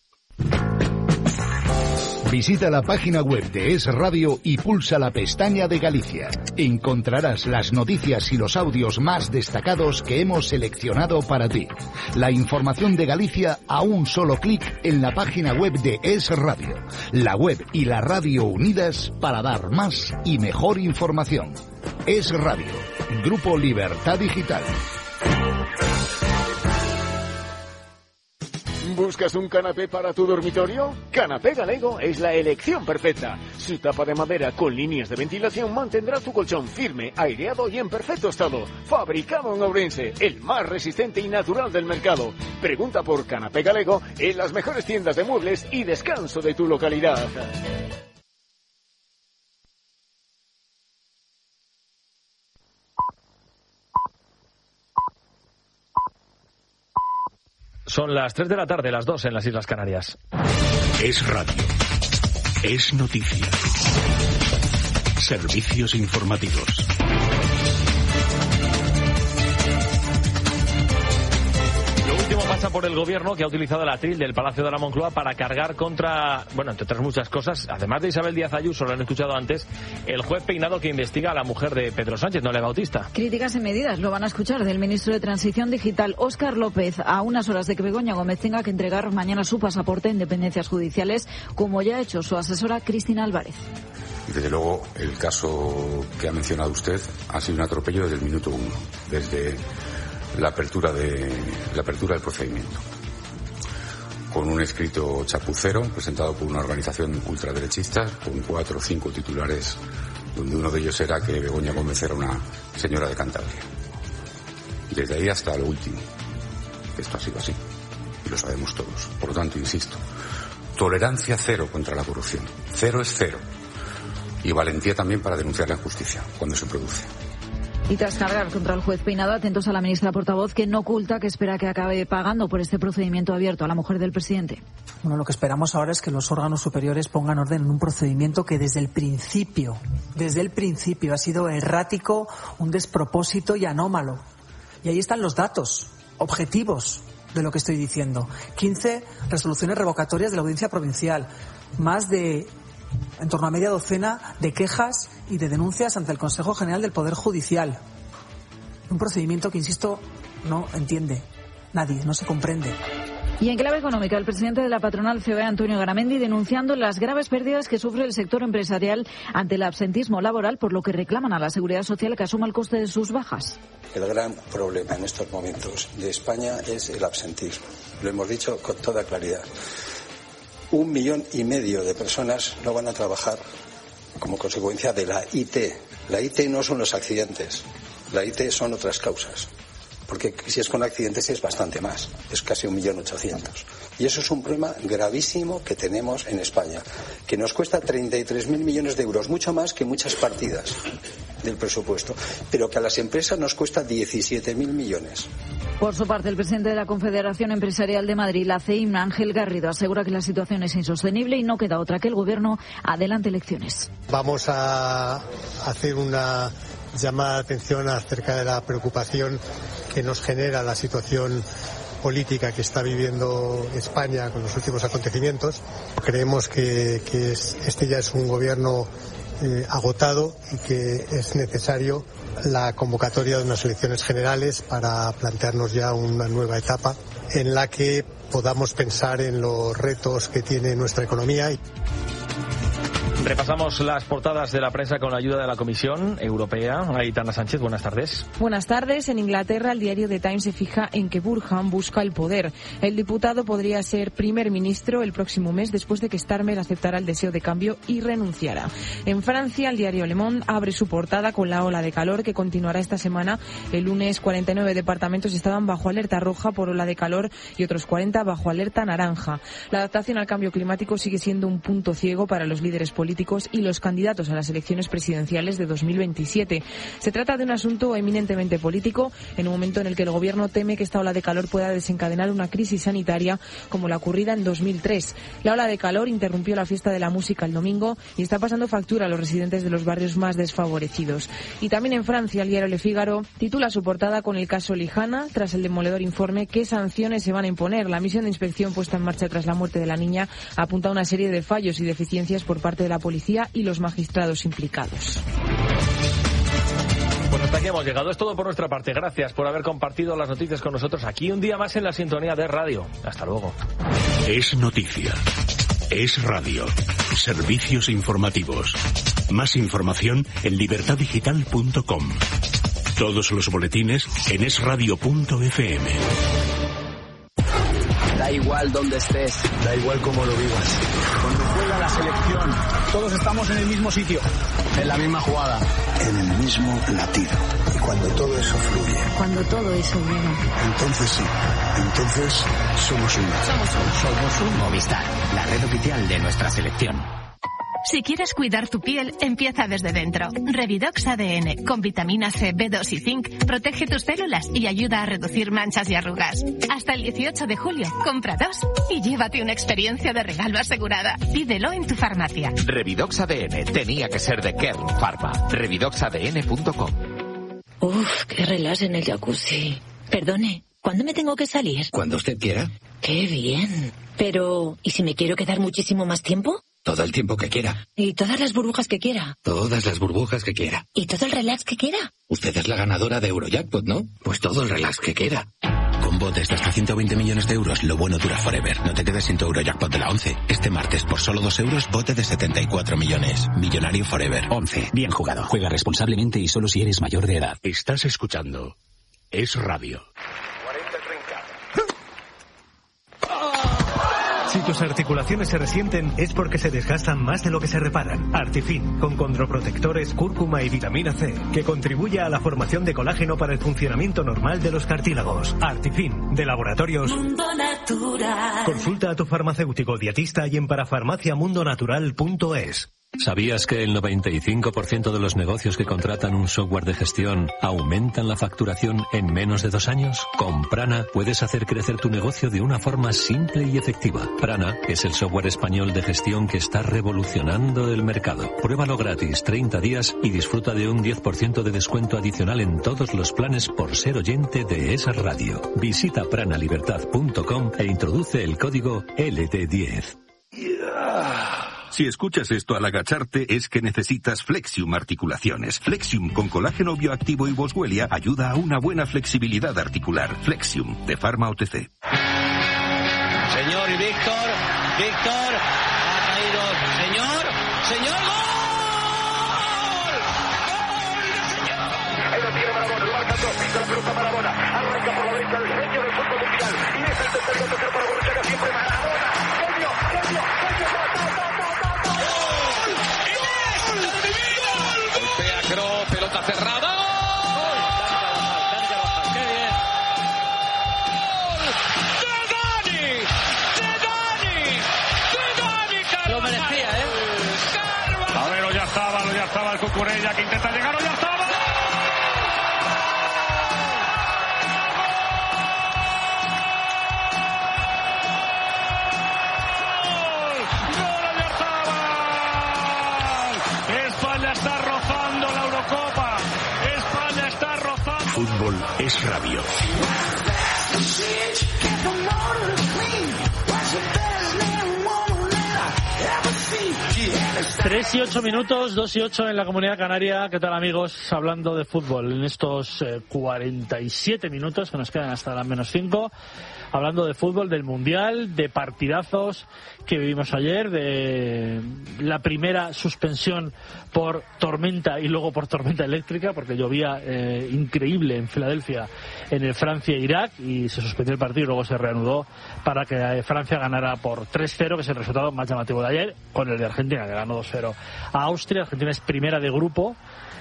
Visita la página web de Es Radio y pulsa la pestaña de Galicia. Encontrarás las noticias y los audios más destacados que hemos seleccionado para ti. La información de Galicia a un solo clic en la página web de Es Radio. La web y la radio unidas para dar más y mejor información. Es Radio, Grupo Libertad Digital. ¿Buscas un canapé para tu dormitorio? Canapé Galego es la elección perfecta. Su tapa de madera con líneas de ventilación mantendrá tu colchón firme, aireado y en perfecto estado. Fabricado en Ourense, el más resistente y natural del mercado. Pregunta por Canapé Galego en las mejores tiendas de muebles y descanso de tu localidad. Son las 3 de la tarde, las 2 en las Islas Canarias. Es radio. Es noticia. Servicios informativos. Lo último pasa por el gobierno, que ha utilizado el atril del Palacio de la Moncloa para cargar contra, bueno, entre otras muchas cosas, además de Isabel Díaz Ayuso, lo han escuchado antes, el juez Peinado que investiga a la mujer de Pedro Sánchez, Noelia Bautista. Críticas y medidas, lo van a escuchar del ministro de Transición Digital, Óscar López, a unas horas de que Begoña Gómez tenga que entregar mañana su pasaporte en dependencias judiciales, como ya ha hecho su asesora Cristina Álvarez. Desde luego, el caso que ha mencionado usted ha sido un atropello desde el minuto 1, desde la apertura del procedimiento, con un escrito chapucero presentado por una organización ultraderechista con 4 o 5 titulares, donde uno de ellos era que Begoña Gómez era una señora de Cantabria. Desde ahí hasta lo último, esto ha sido así y lo sabemos todos. Por lo tanto, insisto, tolerancia cero contra la corrupción. Cero es cero. Y valentía también para denunciar la injusticia cuando se produce. Y tras cargar contra el juez Peinado, atentos a la ministra portavoz, que no oculta que espera que acabe pagando por este procedimiento abierto a la mujer del presidente. Bueno, lo que esperamos ahora es que los órganos superiores pongan orden en un procedimiento que desde el principio ha sido errático, un despropósito y anómalo. Y ahí están los datos objetivos de lo que estoy diciendo. 15 resoluciones revocatorias de la Audiencia Provincial, más de en torno a media docena de quejas y de denuncias ante el Consejo General del Poder Judicial. Un procedimiento que, insisto, no entiende nadie, no se comprende. Y en clave económica, el presidente de la patronal COE, Antonio Garamendi, denunciando las graves pérdidas que sufre el sector empresarial ante el absentismo laboral, por lo que reclaman a la Seguridad Social que asuma el coste de sus bajas. El gran problema en estos momentos de España es el absentismo. Lo hemos dicho con toda claridad. 1,5 millones de personas no van a trabajar como consecuencia de la IT. La IT no son los accidentes, la IT son otras causas. Porque si es con accidentes es bastante más, es casi 1.800.000. Y eso es un problema gravísimo que tenemos en España, que nos cuesta 33.000 millones de euros, mucho más que muchas partidas del presupuesto, pero que a las empresas nos cuesta 17.000 millones. Por su parte, el presidente de la Confederación Empresarial de Madrid, la CEIM, Ángel Garrido, asegura que la situación es insostenible y no queda otra que el Gobierno adelante elecciones. Vamos a hacer una llamada de atención acerca de la preocupación que nos genera la situación política que está viviendo España con los últimos acontecimientos. Creemos que este ya es un gobierno agotado y que es necesario la convocatoria de unas elecciones generales para plantearnos ya una nueva etapa en la que podamos pensar en los retos que tiene nuestra economía. Repasamos las portadas de la prensa con la ayuda de la Comisión Europea. Aitana Sánchez, buenas tardes. Buenas tardes. En Inglaterra, el diario The Times se fija en que Burhan busca el poder. El diputado podría ser primer ministro el próximo mes después de que Starmer aceptara el deseo de cambio y renunciara. En Francia, el diario Le Monde abre su portada con la ola de calor que continuará esta semana. El lunes, 49 departamentos estaban bajo alerta roja por ola de calor y otros 40 bajo alerta naranja. La adaptación al cambio climático sigue siendo un punto ciego para los líderes políticos y los candidatos a las elecciones presidenciales de 2027. Se trata de un asunto eminentemente político, en un momento en el que el gobierno teme que esta ola de calor pueda desencadenar una crisis sanitaria como la ocurrida en 2003. La ola de calor interrumpió la fiesta de la música el domingo y está pasando factura a los residentes de los barrios más desfavorecidos. Y también en Francia, el diario Le Figaro titula su portada con el caso Lijana, tras el demoledor informe, ¿qué sanciones se van a imponer? La misión de inspección puesta en marcha tras la muerte de la niña apunta a una serie de fallos y deficiencias por parte de la policía y los magistrados implicados. Pues hasta aquí hemos llegado. Es todo por nuestra parte. Gracias por haber compartido las noticias con nosotros aquí un día más en la sintonía de radio. Hasta luego. Es noticia. Es radio. Servicios informativos. Más información en libertaddigital.com. Todos los boletines en esradio.fm. Da igual dónde estés, da igual cómo lo vivas. Cuando juega la selección, todos estamos en el mismo sitio, en la misma jugada, en el mismo latido. Y cuando todo eso fluye, cuando todo eso llega, entonces sí, entonces somos uno. Somos un Movistar, la red oficial de nuestra selección. Si quieres cuidar tu piel, empieza desde dentro. Revidox ADN, con vitamina C, B2 y zinc, protege tus células y ayuda a reducir manchas y arrugas. Hasta el 18 de julio, compra 2 y llévate una experiencia de regalo asegurada. Pídelo en tu farmacia. Revidox ADN, tenía que ser de Kern Pharma. Revidoxadn.com. Uf, qué relax en el jacuzzi. Perdone, ¿cuándo me tengo que salir? Cuando usted quiera. Qué bien. Pero, ¿y si me quiero quedar muchísimo más tiempo? Todo el tiempo que quiera. ¿Y todas las burbujas que quiera? Todas las burbujas que quiera. ¿Y todo el relax que quiera? Usted es la ganadora de Eurojackpot, ¿no? Pues todo el relax que quiera. Con botes de hasta 120 millones de euros, lo bueno dura forever. No te quedes sin tu Eurojackpot de la 11. Este martes, por solo 2 euros, bote de 74 millones. Millonario forever. 11. Bien jugado. Juega responsablemente y solo si eres mayor de edad. Estás escuchando Es Radio. Si tus articulaciones se resienten es porque se desgastan más de lo que se reparan. Artifin, con condroprotectores, cúrcuma y vitamina C, que contribuye a la formación de colágeno para el funcionamiento normal de los cartílagos. Artifin, de Laboratorios Mundo Natural. Consulta a tu farmacéutico dietista y en parafarmaciamundonatural.es. ¿Sabías que el 95% de los negocios que contratan un software de gestión aumentan la facturación en menos de 2 años? Con Prana puedes hacer crecer tu negocio de una forma simple y efectiva. Prana es el software español de gestión que está revolucionando el mercado. Pruébalo gratis 30 días y disfruta de un 10% de descuento adicional en todos los planes por ser oyente de esa radio. Visita pranalibertad.com e introduce el código LT10. Si escuchas esto al agacharte es que necesitas Flexium Articulaciones. Flexium con colágeno bioactivo y boswellia ayuda a una buena flexibilidad articular. Flexium, de Pharma OTC. Señor y Víctor, ha caído. Señor, ¡gol! Ahí lo tiene Maradona, lo marca dos, pisa la pelota Maradona, arranca por la derecha el genio del fútbol mundial, y es el tercero para Borruchaga, siempre Maradona, genio, Golpea Kroos, pelota cerrada. ¡Qué bien! ¡De Dani! Lo merecía, ¿eh? A ver, ya estaba el Cucurella que intenta llegar, ya estaba. Fútbol es radio. 3 y 8 minutos, 2 y 8 en la Comunidad Canaria. ¿Qué tal, amigos? Hablando de fútbol en estos 47 minutos que nos quedan hasta las menos 5. Hablando de fútbol, del Mundial, de partidazos que vivimos ayer, de la primera suspensión por tormenta y luego por tormenta eléctrica, porque llovía increíble en Filadelfia en el Francia-Irak, y se suspendió el partido y luego se reanudó para que Francia ganara por 3-0, que es el resultado más llamativo de ayer, con el de Argentina, que ganó 2-0 a Austria. Argentina es primera de grupo.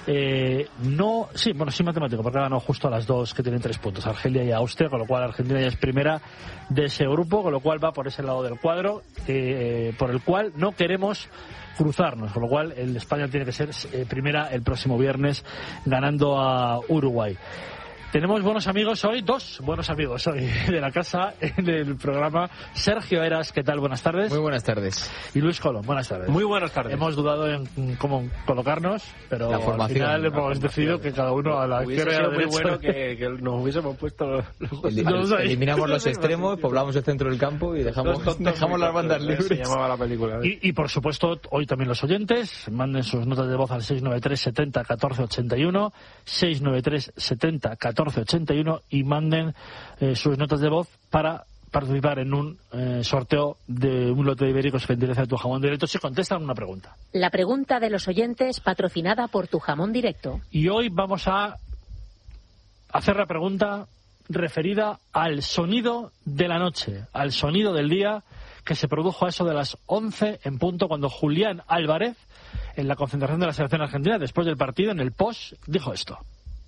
Sí matemático, porque ganó justo a las dos que tienen 3 puntos, Argelia y Austria, con lo cual Argentina ya es primera de ese grupo, con lo cual va por ese lado del cuadro, por el cual no queremos cruzarnos, con lo cual el España tiene que ser primera el próximo viernes, ganando a Uruguay. Tenemos buenos amigos hoy, 2 buenos amigos hoy de la casa en el programa. Sergio Eras, ¿qué tal? Buenas tardes. Muy buenas tardes. Y Luis Colón, buenas tardes. Muy buenas tardes. Hemos dudado en cómo colocarnos, pero al final hemos decidido que cada uno a la izquierda y a la derecha. Muy bueno que nos hubiésemos puesto eliminamos los extremos, poblamos el centro del campo y dejamos las bandas libres. Se llamaba la película. Y por supuesto, hoy también los oyentes, manden sus notas de voz al 693 70 14 81, 693 70 14 81 y manden sus notas de voz para participar en un sorteo de un lote de ibéricos Gentileza de Tu Jamón Directo si contestan una pregunta. La pregunta de los oyentes patrocinada por Tu Jamón Directo. Y hoy vamos a hacer la pregunta referida al sonido de la noche, al sonido del día que se produjo a eso de las 11 en punto, cuando Julián Álvarez, en la concentración de la selección argentina, después del partido, en el post, dijo esto.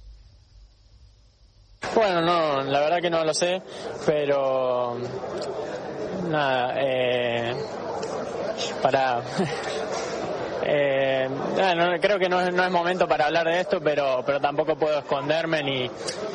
Bueno, no, la verdad que no lo sé, pero nada, creo que no es momento para hablar de esto, pero tampoco puedo esconderme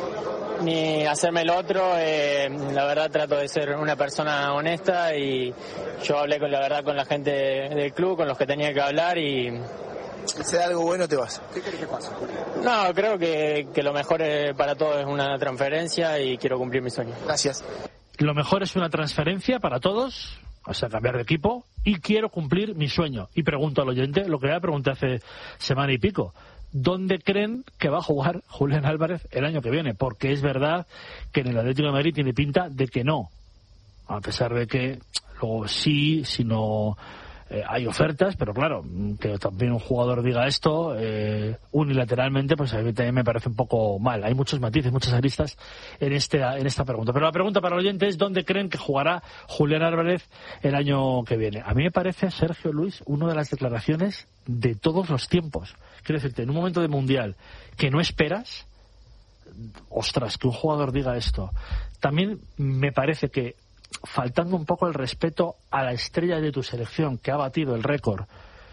ni hacerme el otro. La verdad trato de ser una persona honesta y yo hablé con la gente del club, con los que tenía que hablar y... Si se da algo bueno te vas. ¿Qué crees que pasa? No, creo que lo mejor para todos es una transferencia y quiero cumplir mi sueño. Gracias. Lo mejor es una transferencia para todos, o sea, cambiar de equipo, y quiero cumplir mi sueño. Y pregunto al oyente lo que ya pregunté hace semana y pico. ¿Dónde creen que va a jugar Julián Álvarez el año que viene? Porque es verdad que en el Atlético de Madrid tiene pinta de que no. A pesar de que luego sí, si no... hay ofertas, pero claro, que también un jugador diga esto unilateralmente, pues a mí también me parece un poco mal. Hay muchos matices, muchas aristas en esta pregunta. Pero la pregunta para el oyente es: ¿dónde creen que jugará Julián Álvarez el año que viene? A mí me parece, Sergio, Luis, una de las declaraciones de todos los tiempos. Quiero decirte, en un momento de mundial que no esperas, ostras, que un jugador diga esto. También me parece que, faltando un poco el respeto a la estrella de tu selección, que ha batido el récord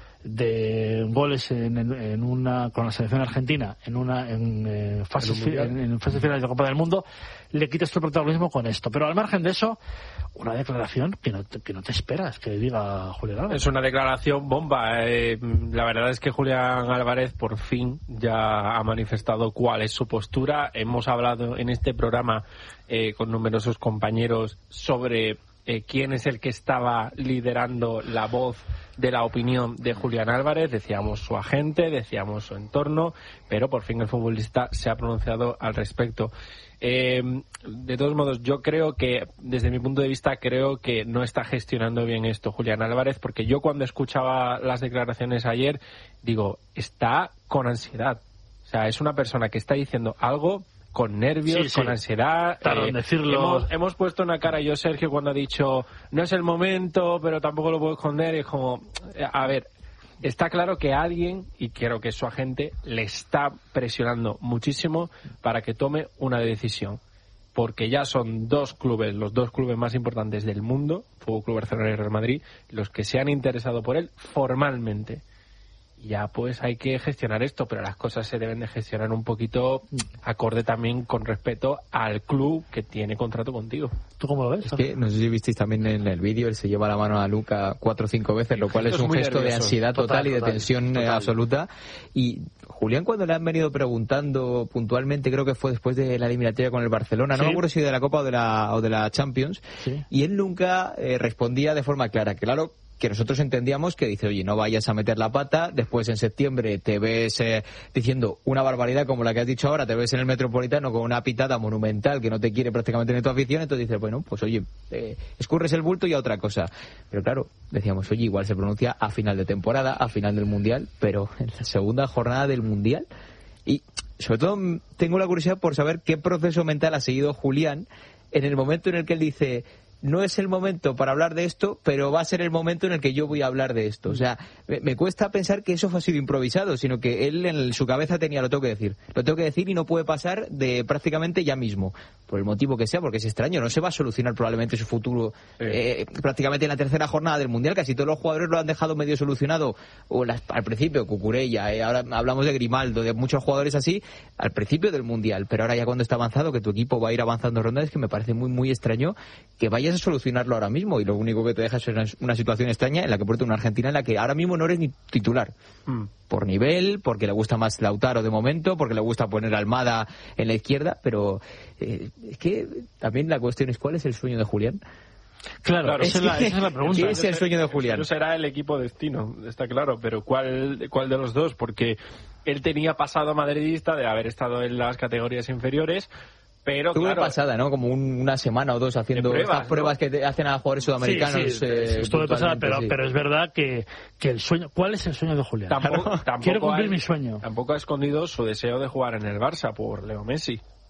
de goles con la selección argentina en fases finales de Copa del Mundo, le quitas tu protagonismo con esto. Pero al margen de eso, una declaración que no te esperas que diga Julián Álvarez. Es una declaración bomba. La verdad es que Julián Álvarez por fin ya ha manifestado cuál es su postura. Hemos hablado en este programa con numerosos compañeros sobre quién es el que estaba liderando la voz de la opinión de Julián Álvarez. Decíamos su agente, decíamos su entorno, pero por fin el futbolista se ha pronunciado al respecto. De todos modos, yo creo que, desde mi punto de vista, creo que no está gestionando bien esto Julián Álvarez, porque yo cuando escuchaba las declaraciones ayer, digo, está con ansiedad. O sea, es una persona que está diciendo algo con nervios, con ansiedad. Claro, decirlo. Hemos puesto una cara, yo, Sergio, cuando ha dicho no es el momento, pero tampoco lo puedo esconder. Es como, a ver, está claro que alguien, y creo que es su agente, le está presionando muchísimo para que tome una decisión. Porque ya son los dos clubes más importantes del mundo, Fútbol Club Barcelona y Real Madrid, los que se han interesado por él formalmente. Ya pues hay que gestionar esto, pero las cosas se deben de gestionar un poquito acorde también con respeto al club que tiene contrato contigo. ¿Tú cómo lo ves? Es que no sé si visteis también en el vídeo, él se lleva la mano a Luka 4 o 5 veces, lo cual es un gesto nervioso, de ansiedad total y de tensión absoluta. Y Julián, cuando le han venido preguntando puntualmente, creo que fue después de la eliminatoria con el Barcelona, no me acuerdo si de la Copa o de la Champions, y él nunca respondía de forma clara. Claro, que nosotros entendíamos que dice, oye, no vayas a meter la pata, después en septiembre te ves diciendo una barbaridad como la que has dicho ahora, te ves en el Metropolitano con una pitada monumental que no te quiere prácticamente ni tu afición, entonces dices, bueno, pues oye, escurres el bulto y a otra cosa. Pero claro, decíamos, oye, igual se pronuncia a final de temporada, a final del Mundial, pero en la segunda jornada del Mundial. Y sobre todo tengo la curiosidad por saber qué proceso mental ha seguido Julián en el momento en el que él dice, no es el momento para hablar de esto, pero va a ser el momento en el que yo voy a hablar de esto. O sea, me cuesta pensar que eso ha sido improvisado, sino que él en su cabeza tenía, lo tengo que decir y no puede pasar de prácticamente ya mismo, por el motivo que sea, porque es extraño, no se va a solucionar probablemente su futuro prácticamente en la tercera jornada del Mundial. Casi todos los jugadores lo han dejado medio solucionado, al principio, Cucurella, ahora hablamos de Grimaldo, de muchos jugadores así, al principio del Mundial, pero ahora ya cuando está avanzado, que tu equipo va a ir avanzando rondas, es que me parece muy, muy extraño que vayas a solucionarlo ahora mismo, y lo único que te deja es una situación extraña en la que por una Argentina en la que ahora mismo no eres ni titular por nivel, porque le gusta más Lautaro de momento, porque le gusta poner a Almada en la izquierda, pero es que también la cuestión es ¿cuál es el sueño de Julián? Claro, esa es la pregunta. ¿Qué es el sueño de Julián? No será el equipo destino, está claro, pero ¿cuál de los dos? Porque él tenía pasado madridista de haber estado en las categorías inferiores, pero tuvo claro, una pasada, ¿no? Como una semana o dos haciendo estas pruebas que hacen a jugadores sudamericanos. Sí, estuvo de pasada, pero es verdad que el sueño... ¿Cuál es el sueño de Julián? Tampoco quiero cumplir mi sueño. Tampoco ha escondido su deseo de jugar en el Barça por Leo Messi.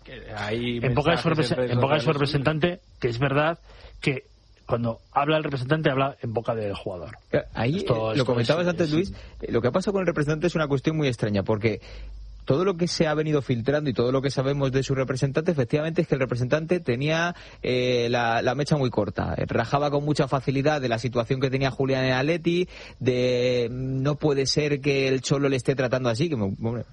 en boca de su representante, que es verdad que cuando habla el representante habla en boca del jugador. Ahí lo comentabas antes, Luis, lo que ha pasado con el representante es una cuestión muy extraña, porque todo lo que se ha venido filtrando y todo lo que sabemos de su representante, efectivamente, es que el representante tenía la mecha muy corta. Rajaba con mucha facilidad de la situación que tenía Julián en Atleti, de no puede ser que el Cholo le esté tratando así, que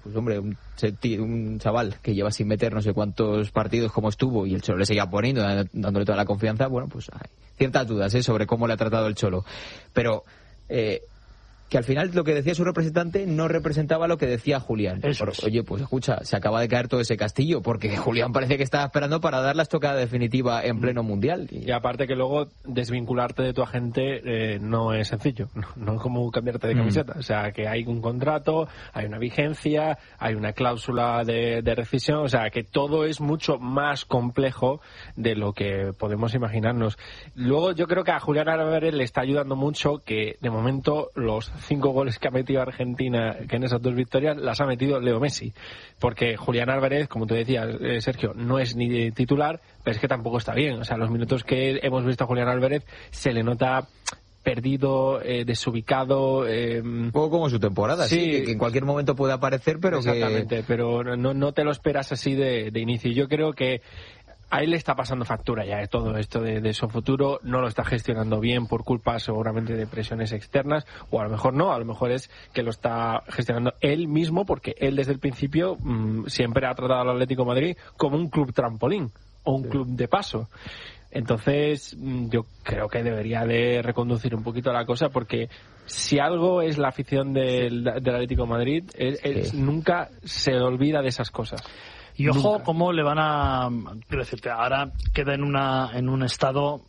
un chaval que lleva sin meter no sé cuántos partidos como estuvo y el Cholo le seguía poniendo, dándole toda la confianza, bueno, pues hay ciertas dudas sobre cómo le ha tratado el Cholo. Pero que al final lo que decía su representante no representaba lo que decía Julián. Oye, pues escucha, se acaba de caer todo ese castillo, porque Julián parece que estaba esperando para dar la estocada definitiva en pleno mundial. Y aparte que luego desvincularte de tu agente no es sencillo, no es como cambiarte de camiseta. O sea, que hay un contrato, hay una vigencia, hay una cláusula de rescisión, o sea, que todo es mucho más complejo de lo que podemos imaginarnos. Luego yo creo que a Julián Álvarez le está ayudando mucho que de momento los 5 goles que ha metido Argentina, que en esas 2 victorias las ha metido Leo Messi, porque Julián Álvarez, como tú decías, Sergio, no es ni titular, pero es que tampoco está bien. O sea, los minutos que hemos visto a Julián Álvarez se le nota perdido, desubicado, un poco como su temporada, sí, que en cualquier momento puede aparecer, pero exactamente, pero no te lo esperas así de inicio. Yo creo que a él le está pasando factura ya todo esto de su futuro, no lo está gestionando bien por culpa seguramente de presiones externas, o a lo mejor no, a lo mejor es que lo está gestionando él mismo, porque él desde el principio siempre ha tratado al Atlético de Madrid como un club trampolín o un club de paso. Entonces yo creo que debería de reconducir un poquito la cosa, porque si algo es la afición del Atlético de Madrid, nunca se olvida de esas cosas. Y ojo cómo le van a... Quiero decirte, ahora queda en un estado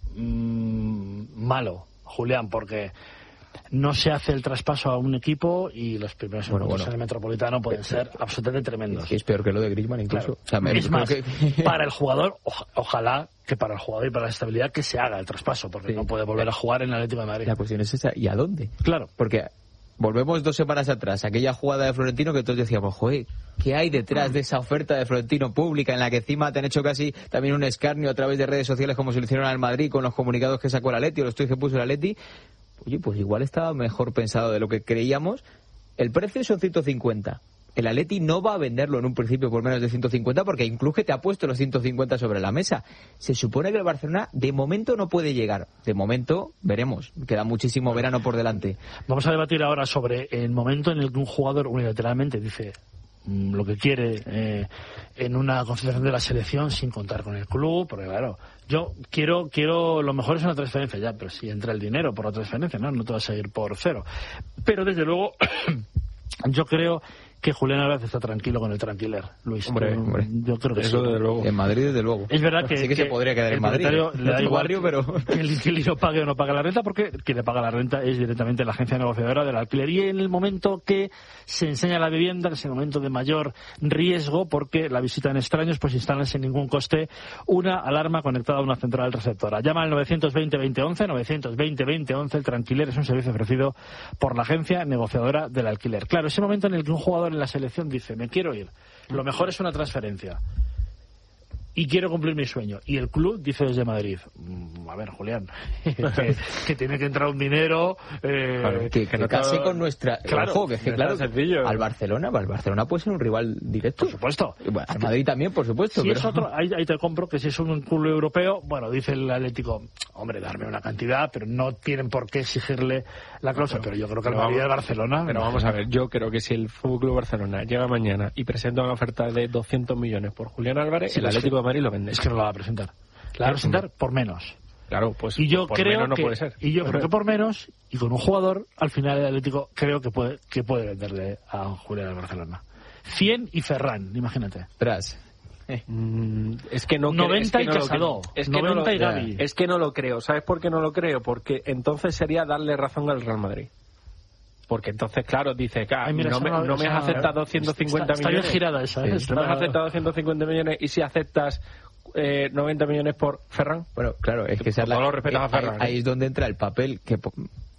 malo, Julián, porque no se hace el traspaso a un equipo y los primeros minutos en el Metropolitano pueden ser absolutamente tremendos. Es peor que lo de Griezmann incluso. Claro. O sea, es más, para el jugador, ojalá que para el jugador y para la estabilidad que se haga el traspaso, porque no puede volver a jugar en el Atlético de Madrid. La cuestión es esa, ¿y a dónde? Claro. Porque volvemos 2 semanas atrás, aquella jugada de Florentino que todos decíamos, joder, ¿qué hay detrás de esa oferta de Florentino pública en la que encima te han hecho casi también un escarnio a través de redes sociales, como se lo hicieron al Madrid con los comunicados que sacó el Atleti o los tweets que puso el Atleti? Oye, pues igual estaba mejor pensado de lo que creíamos. El precio son 150. El Atleti no va a venderlo en un principio por menos de 150, porque incluso te ha puesto los 150 sobre la mesa. Se supone que el Barcelona de momento no puede llegar. De momento veremos. Queda muchísimo verano por delante. Vamos a debatir ahora sobre el momento en el que un jugador unilateralmente dice lo que quiere en una concentración de la selección sin contar con el club, porque claro, yo quiero lo mejor es una transferencia ya, pero si entra el dinero por la transferencia, no te vas a ir por cero. Pero desde luego yo creo que Julián Álvarez está tranquilo con el tranquiler, Luis. Hombre. Yo creo que eso, sí. Desde luego. En Madrid, desde luego. Es verdad que... Sí que se podría quedar en Madrid. Le da igual barrio, pero que el inquilino pague o no pague la renta, porque quien le paga la renta es directamente la agencia negociadora del alquiler. Y en el momento que se enseña la vivienda, es el momento de mayor riesgo, porque la visita en extraños pues instalan sin ningún coste una alarma conectada a una central receptora. Llama al 920-2011, 920-2011. El tranquiler es un servicio ofrecido por la agencia negociadora del alquiler. Claro, ese momento en el que un jugador en la selección dice, me quiero ir, lo mejor es una transferencia y quiero cumplir mi sueño, y el club dice desde Madrid, a ver, Julián, que tiene que entrar un dinero que case con nuestra... Claro, ojo, que es que claro, al Barcelona puede ser un rival directo. Por supuesto. Bueno, al Madrid también, por supuesto. Si pero... es otro, ahí te compro que si es un club europeo, bueno, dice el Atlético, hombre, darme una cantidad, pero no tienen por qué exigirle la cláusula, pero yo creo que el Madrid y el Barcelona... Pero vamos a ver, yo creo que si el Fútbol Club Barcelona llega mañana y presenta una oferta de 200 millones por Julián Álvarez, el Atlético de Madrid lo vende. Es que no lo va a presentar. La va a presentar por menos. Claro, pues y yo por creo menos no que, puede ser. Y yo creo que por menos, y con un jugador, al final el Atlético creo que puede venderle a Julián al Barcelona. 100 y Ferran, imagínate. Tras. Es que no 90 es que y no Casado, 90 y Gavi. Es que no lo creo. ¿Sabes por qué no lo creo? Porque entonces sería darle razón al Real Madrid. Porque entonces, claro, dice, no me has aceptado 150 millones. Está bien girada esa. No me has aceptado 150 millones y si aceptas 90 millones por Ferran. Bueno, claro, es que todo lo respetas a Ferran. Ahí es donde entra el papel que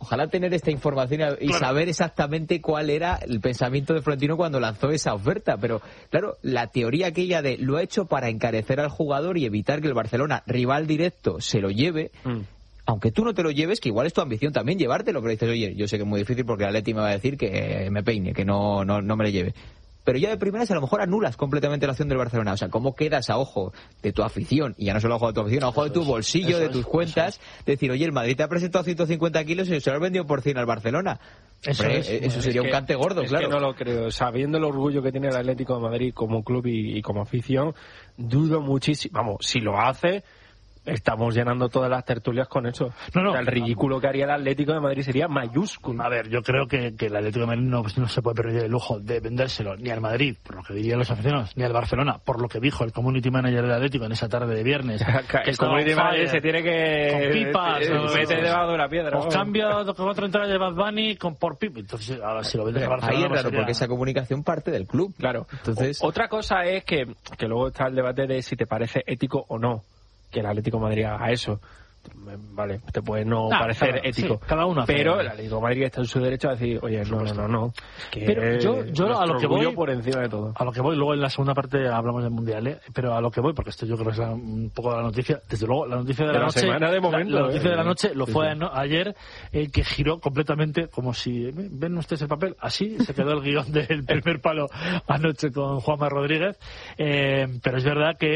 Ojalá tener esta información y saber exactamente cuál era el pensamiento de Florentino cuando lanzó esa oferta. Pero, claro, la teoría aquella de lo ha hecho para encarecer al jugador y evitar que el Barcelona, rival directo, se lo lleve. Aunque tú no te lo lleves, que igual es tu ambición también llevártelo, pero dices, oye, yo sé que es muy difícil porque el Atleti me va a decir que me peine, que no me lo lleve. Pero ya de primeras a lo mejor anulas completamente la acción del Barcelona. O sea, ¿cómo quedas a ojo de tu afición? Y ya no solo a ojo de tu afición, a ojo de tu bolsillo, de tus cuentas. Decir, oye, el Madrid te ha presentado 150 kilos y se lo ha vendido por 100 al Barcelona. Eso sería un cante gordo, claro. Es que no lo creo. Sabiendo el orgullo que tiene el Atlético de Madrid como club y como afición, dudo muchísimo. Vamos, si lo hace... Estamos llenando todas las tertulias con eso. O sea, el ridículo que haría el Atlético de Madrid sería mayúsculo. A ver, yo creo que el Atlético de Madrid no se puede permitir el lujo de vendérselo ni al Madrid, por lo que dirían los aficionados, ni al Barcelona, por lo que dijo el community manager del Atlético en esa tarde de viernes. El community manager se tiene que... Con pipas. Mete debajo de la piedra. Os cambio con otra entrada de Bad Bunny por pipa. Entonces, ahora si lo vendes al Barcelona... Ahí es raro, porque esa comunicación parte del club. Claro. Entonces... Otra cosa es que luego está el debate de si te parece ético o no que el Atlético de Madrid haga eso. Vale, te puede no parecer ético, sí, cada uno, pero el Atlético de Madrid está en su derecho a decir, oye, no. Que pero yo a lo que voy por encima de todo. A lo que voy, luego en la segunda parte hablamos del Mundial, pero a lo que voy, porque esto yo creo que es un poco de la noticia, desde luego la noticia de la noche, semana de momento, la noticia de la noche lo fue ayer, que giró completamente como si, ven ustedes el papel, así se quedó el guión del primer palo anoche con Juanma Rodríguez, pero es verdad que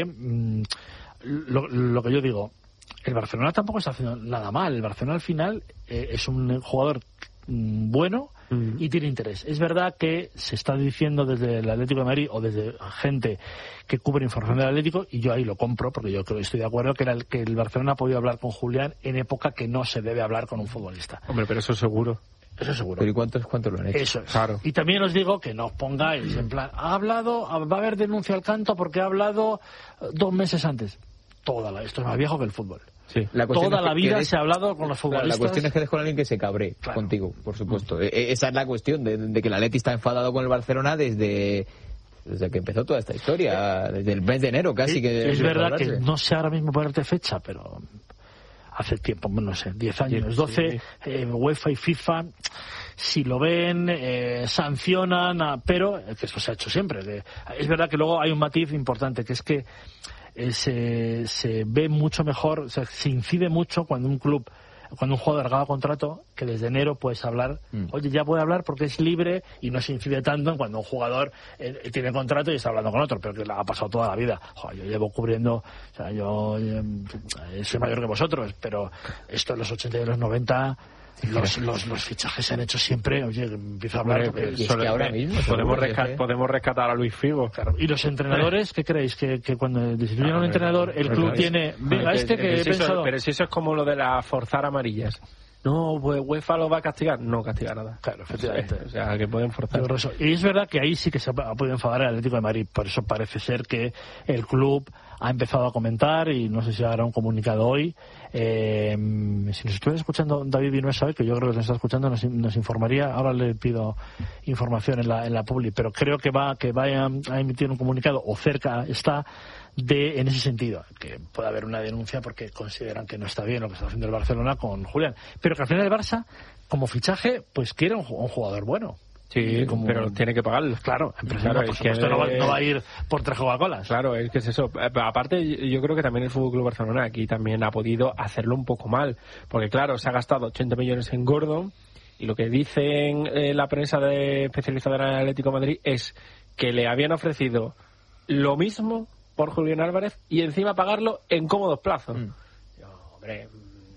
lo que yo digo, el Barcelona tampoco está haciendo nada mal. El Barcelona al final es un jugador bueno y tiene interés. Es verdad que se está diciendo desde el Atlético de Madrid o desde gente que cubre información del Atlético, y yo ahí lo compro porque yo creo, estoy de acuerdo que el Barcelona ha podido hablar con Julián en época que no se debe hablar con un futbolista. Hombre, pero eso seguro. Eso seguro. ¿Pero y cuántos lo han hecho? Eso es. Claro. Y también os digo que no os pongáis en plan, va a haber denuncia al canto porque ha hablado 2 meses antes. Esto es más viejo que el fútbol. Sí. Toda la vida se ha hablado con los futbolistas. La cuestión es que dejes con alguien que se cabre contigo, por supuesto. Esa es la cuestión, de que el Atleti está enfadado con el Barcelona desde que empezó toda esta historia, desde el mes de enero casi. Sí, que es verdad que no sé ahora mismo ponerte fecha, pero hace tiempo, no sé, 10 años, 12, UEFA y FIFA, si lo ven, sancionan, pero que eso se ha hecho siempre. Es verdad que luego hay un matiz importante, que es que se ve mucho mejor, o sea, se incide mucho cuando un jugador acaba contrato, que desde enero puedes hablar, oye, ya puede hablar porque es libre, y no se incide tanto en cuando un jugador tiene contrato y está hablando con otro, pero que le ha pasado toda la vida. Yo llevo cubriendo, o sea, yo soy mayor que vosotros, pero esto en los 80 y los 90... Los fichajes se han hecho siempre. Oye, empiezo a hablar porque es que ahora mismo podemos rescatar a Luis Figo. Claro. Y los entrenadores, ¿qué creéis? Que cuando destituyen a un entrenador, el club tiene venga, que he pensado. Pero si eso es como lo de la forzar amarillas. No, pues UEFA lo va a castigar. No castiga nada. Claro, efectivamente. O sea, que pueden forzar. Y es verdad que ahí sí que se ha podido enfadar el Atlético de Madrid. Por eso parece ser que el club ha empezado a comentar, y no sé si hará un comunicado hoy. Si nos estuviera escuchando David Vinuesa hoy, que yo creo que nos está escuchando, nos informaría. Ahora le pido información en la publi, pero creo que vaya a emitir un comunicado, o cerca está, en ese sentido, que puede haber una denuncia porque consideran que no está bien lo que está haciendo el Barcelona con Julián, pero que al final el Barça, como fichaje, pues quiere un jugador bueno. Sí, pero tiene que pagarlo. Claro, es que esto no va a ir por 3 Coca-Colas. Claro, es que es eso. Aparte, yo creo que también el FC Barcelona aquí también ha podido hacerlo un poco mal, porque claro, se ha gastado 80 millones en Gordon, y lo que dicen la prensa especializada en el Atlético de Madrid es que le habían ofrecido lo mismo por Julián Álvarez y encima pagarlo en cómodos plazos. Hombre,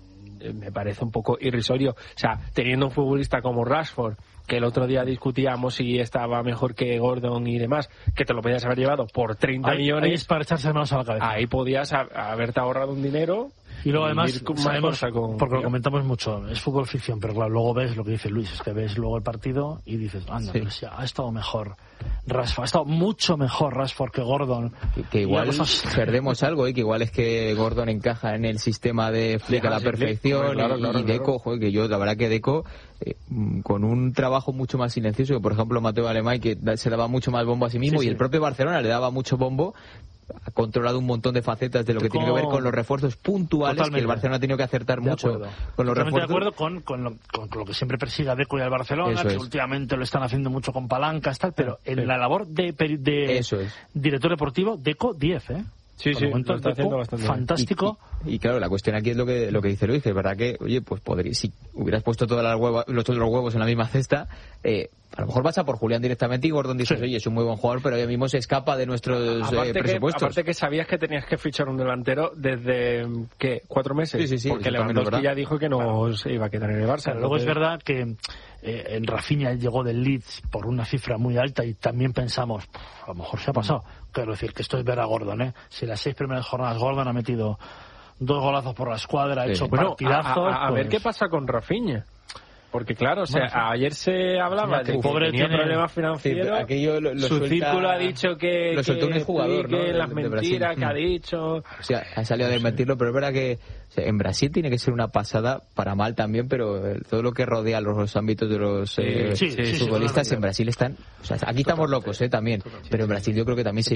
me parece un poco irrisorio. O sea, teniendo un futbolista como Rashford, que el otro día discutíamos si estaba mejor que Gordon y demás, que te lo podías haber llevado por 30 millones. Ahí es para echarse manos a la cabeza. Ahí podías haberte ahorrado un dinero. Y luego además sabemos, porque lo comentamos mucho, es fútbol ficción, pero claro, luego ves lo que dice Luis, es que ves luego el partido y dices, anda, pero sí, ha estado mejor Rashford, ha estado mucho mejor Rashford que Gordon. Que igual perdemos algo, que igual es que Gordon encaja en el sistema de Flick a la perfección, y Deco, joder, que yo, la verdad que Deco, con un trabajo mucho más silencioso que por ejemplo Mateo Alemán, que se daba mucho más bombo a sí mismo, y el propio Barcelona le daba mucho bombo. ha controlado un montón de facetas de lo que tiene que ver con los refuerzos puntuales. Totalmente. Que el Barcelona ha tenido que acertar mucho con los refuerzos. De acuerdo con lo que siempre persigue a Deco y al Barcelona, que últimamente lo están haciendo mucho con palancas, tal, pero en la labor de director deportivo, Deco 10, Sí, lo está haciendo bastante fantástico. Y claro, la cuestión aquí es lo que dice Luis, que es verdad que, oye, pues si hubieras puesto todos los huevos en la misma cesta, a lo mejor vas a por Julián directamente y Gordon dices, oye, es un muy buen jugador, pero ahora mismo se escapa de nuestros presupuestos. Aparte que sabías que tenías que fichar un delantero desde, ¿qué? 4 meses. Sí, porque Lewandowski ya dijo que no se iba a quedar en el Barça. Luego es verdad que en Rafinha llegó del Leeds por una cifra muy alta y también pensamos, a lo mejor se ha pasado. Quiero decir que esto es ver a Gordon, Si las 6 primeras jornadas Gordon ha metido 2 golazos por la escuadra, ha hecho partidazos. A ver qué pasa con Rafinha. Porque claro, ayer se hablaba de que tenía problemas financieros. Su círculo ha dicho que lo soltó un jugador, que las mentiras que ha dicho. O sea, ha salido a desmentirlo, pero es verdad que en Brasil tiene que ser una pasada, para mal también, pero todo lo que rodea los ámbitos de los futbolistas en Brasil están... O sea, aquí estamos locos también, pero en Brasil yo creo que también se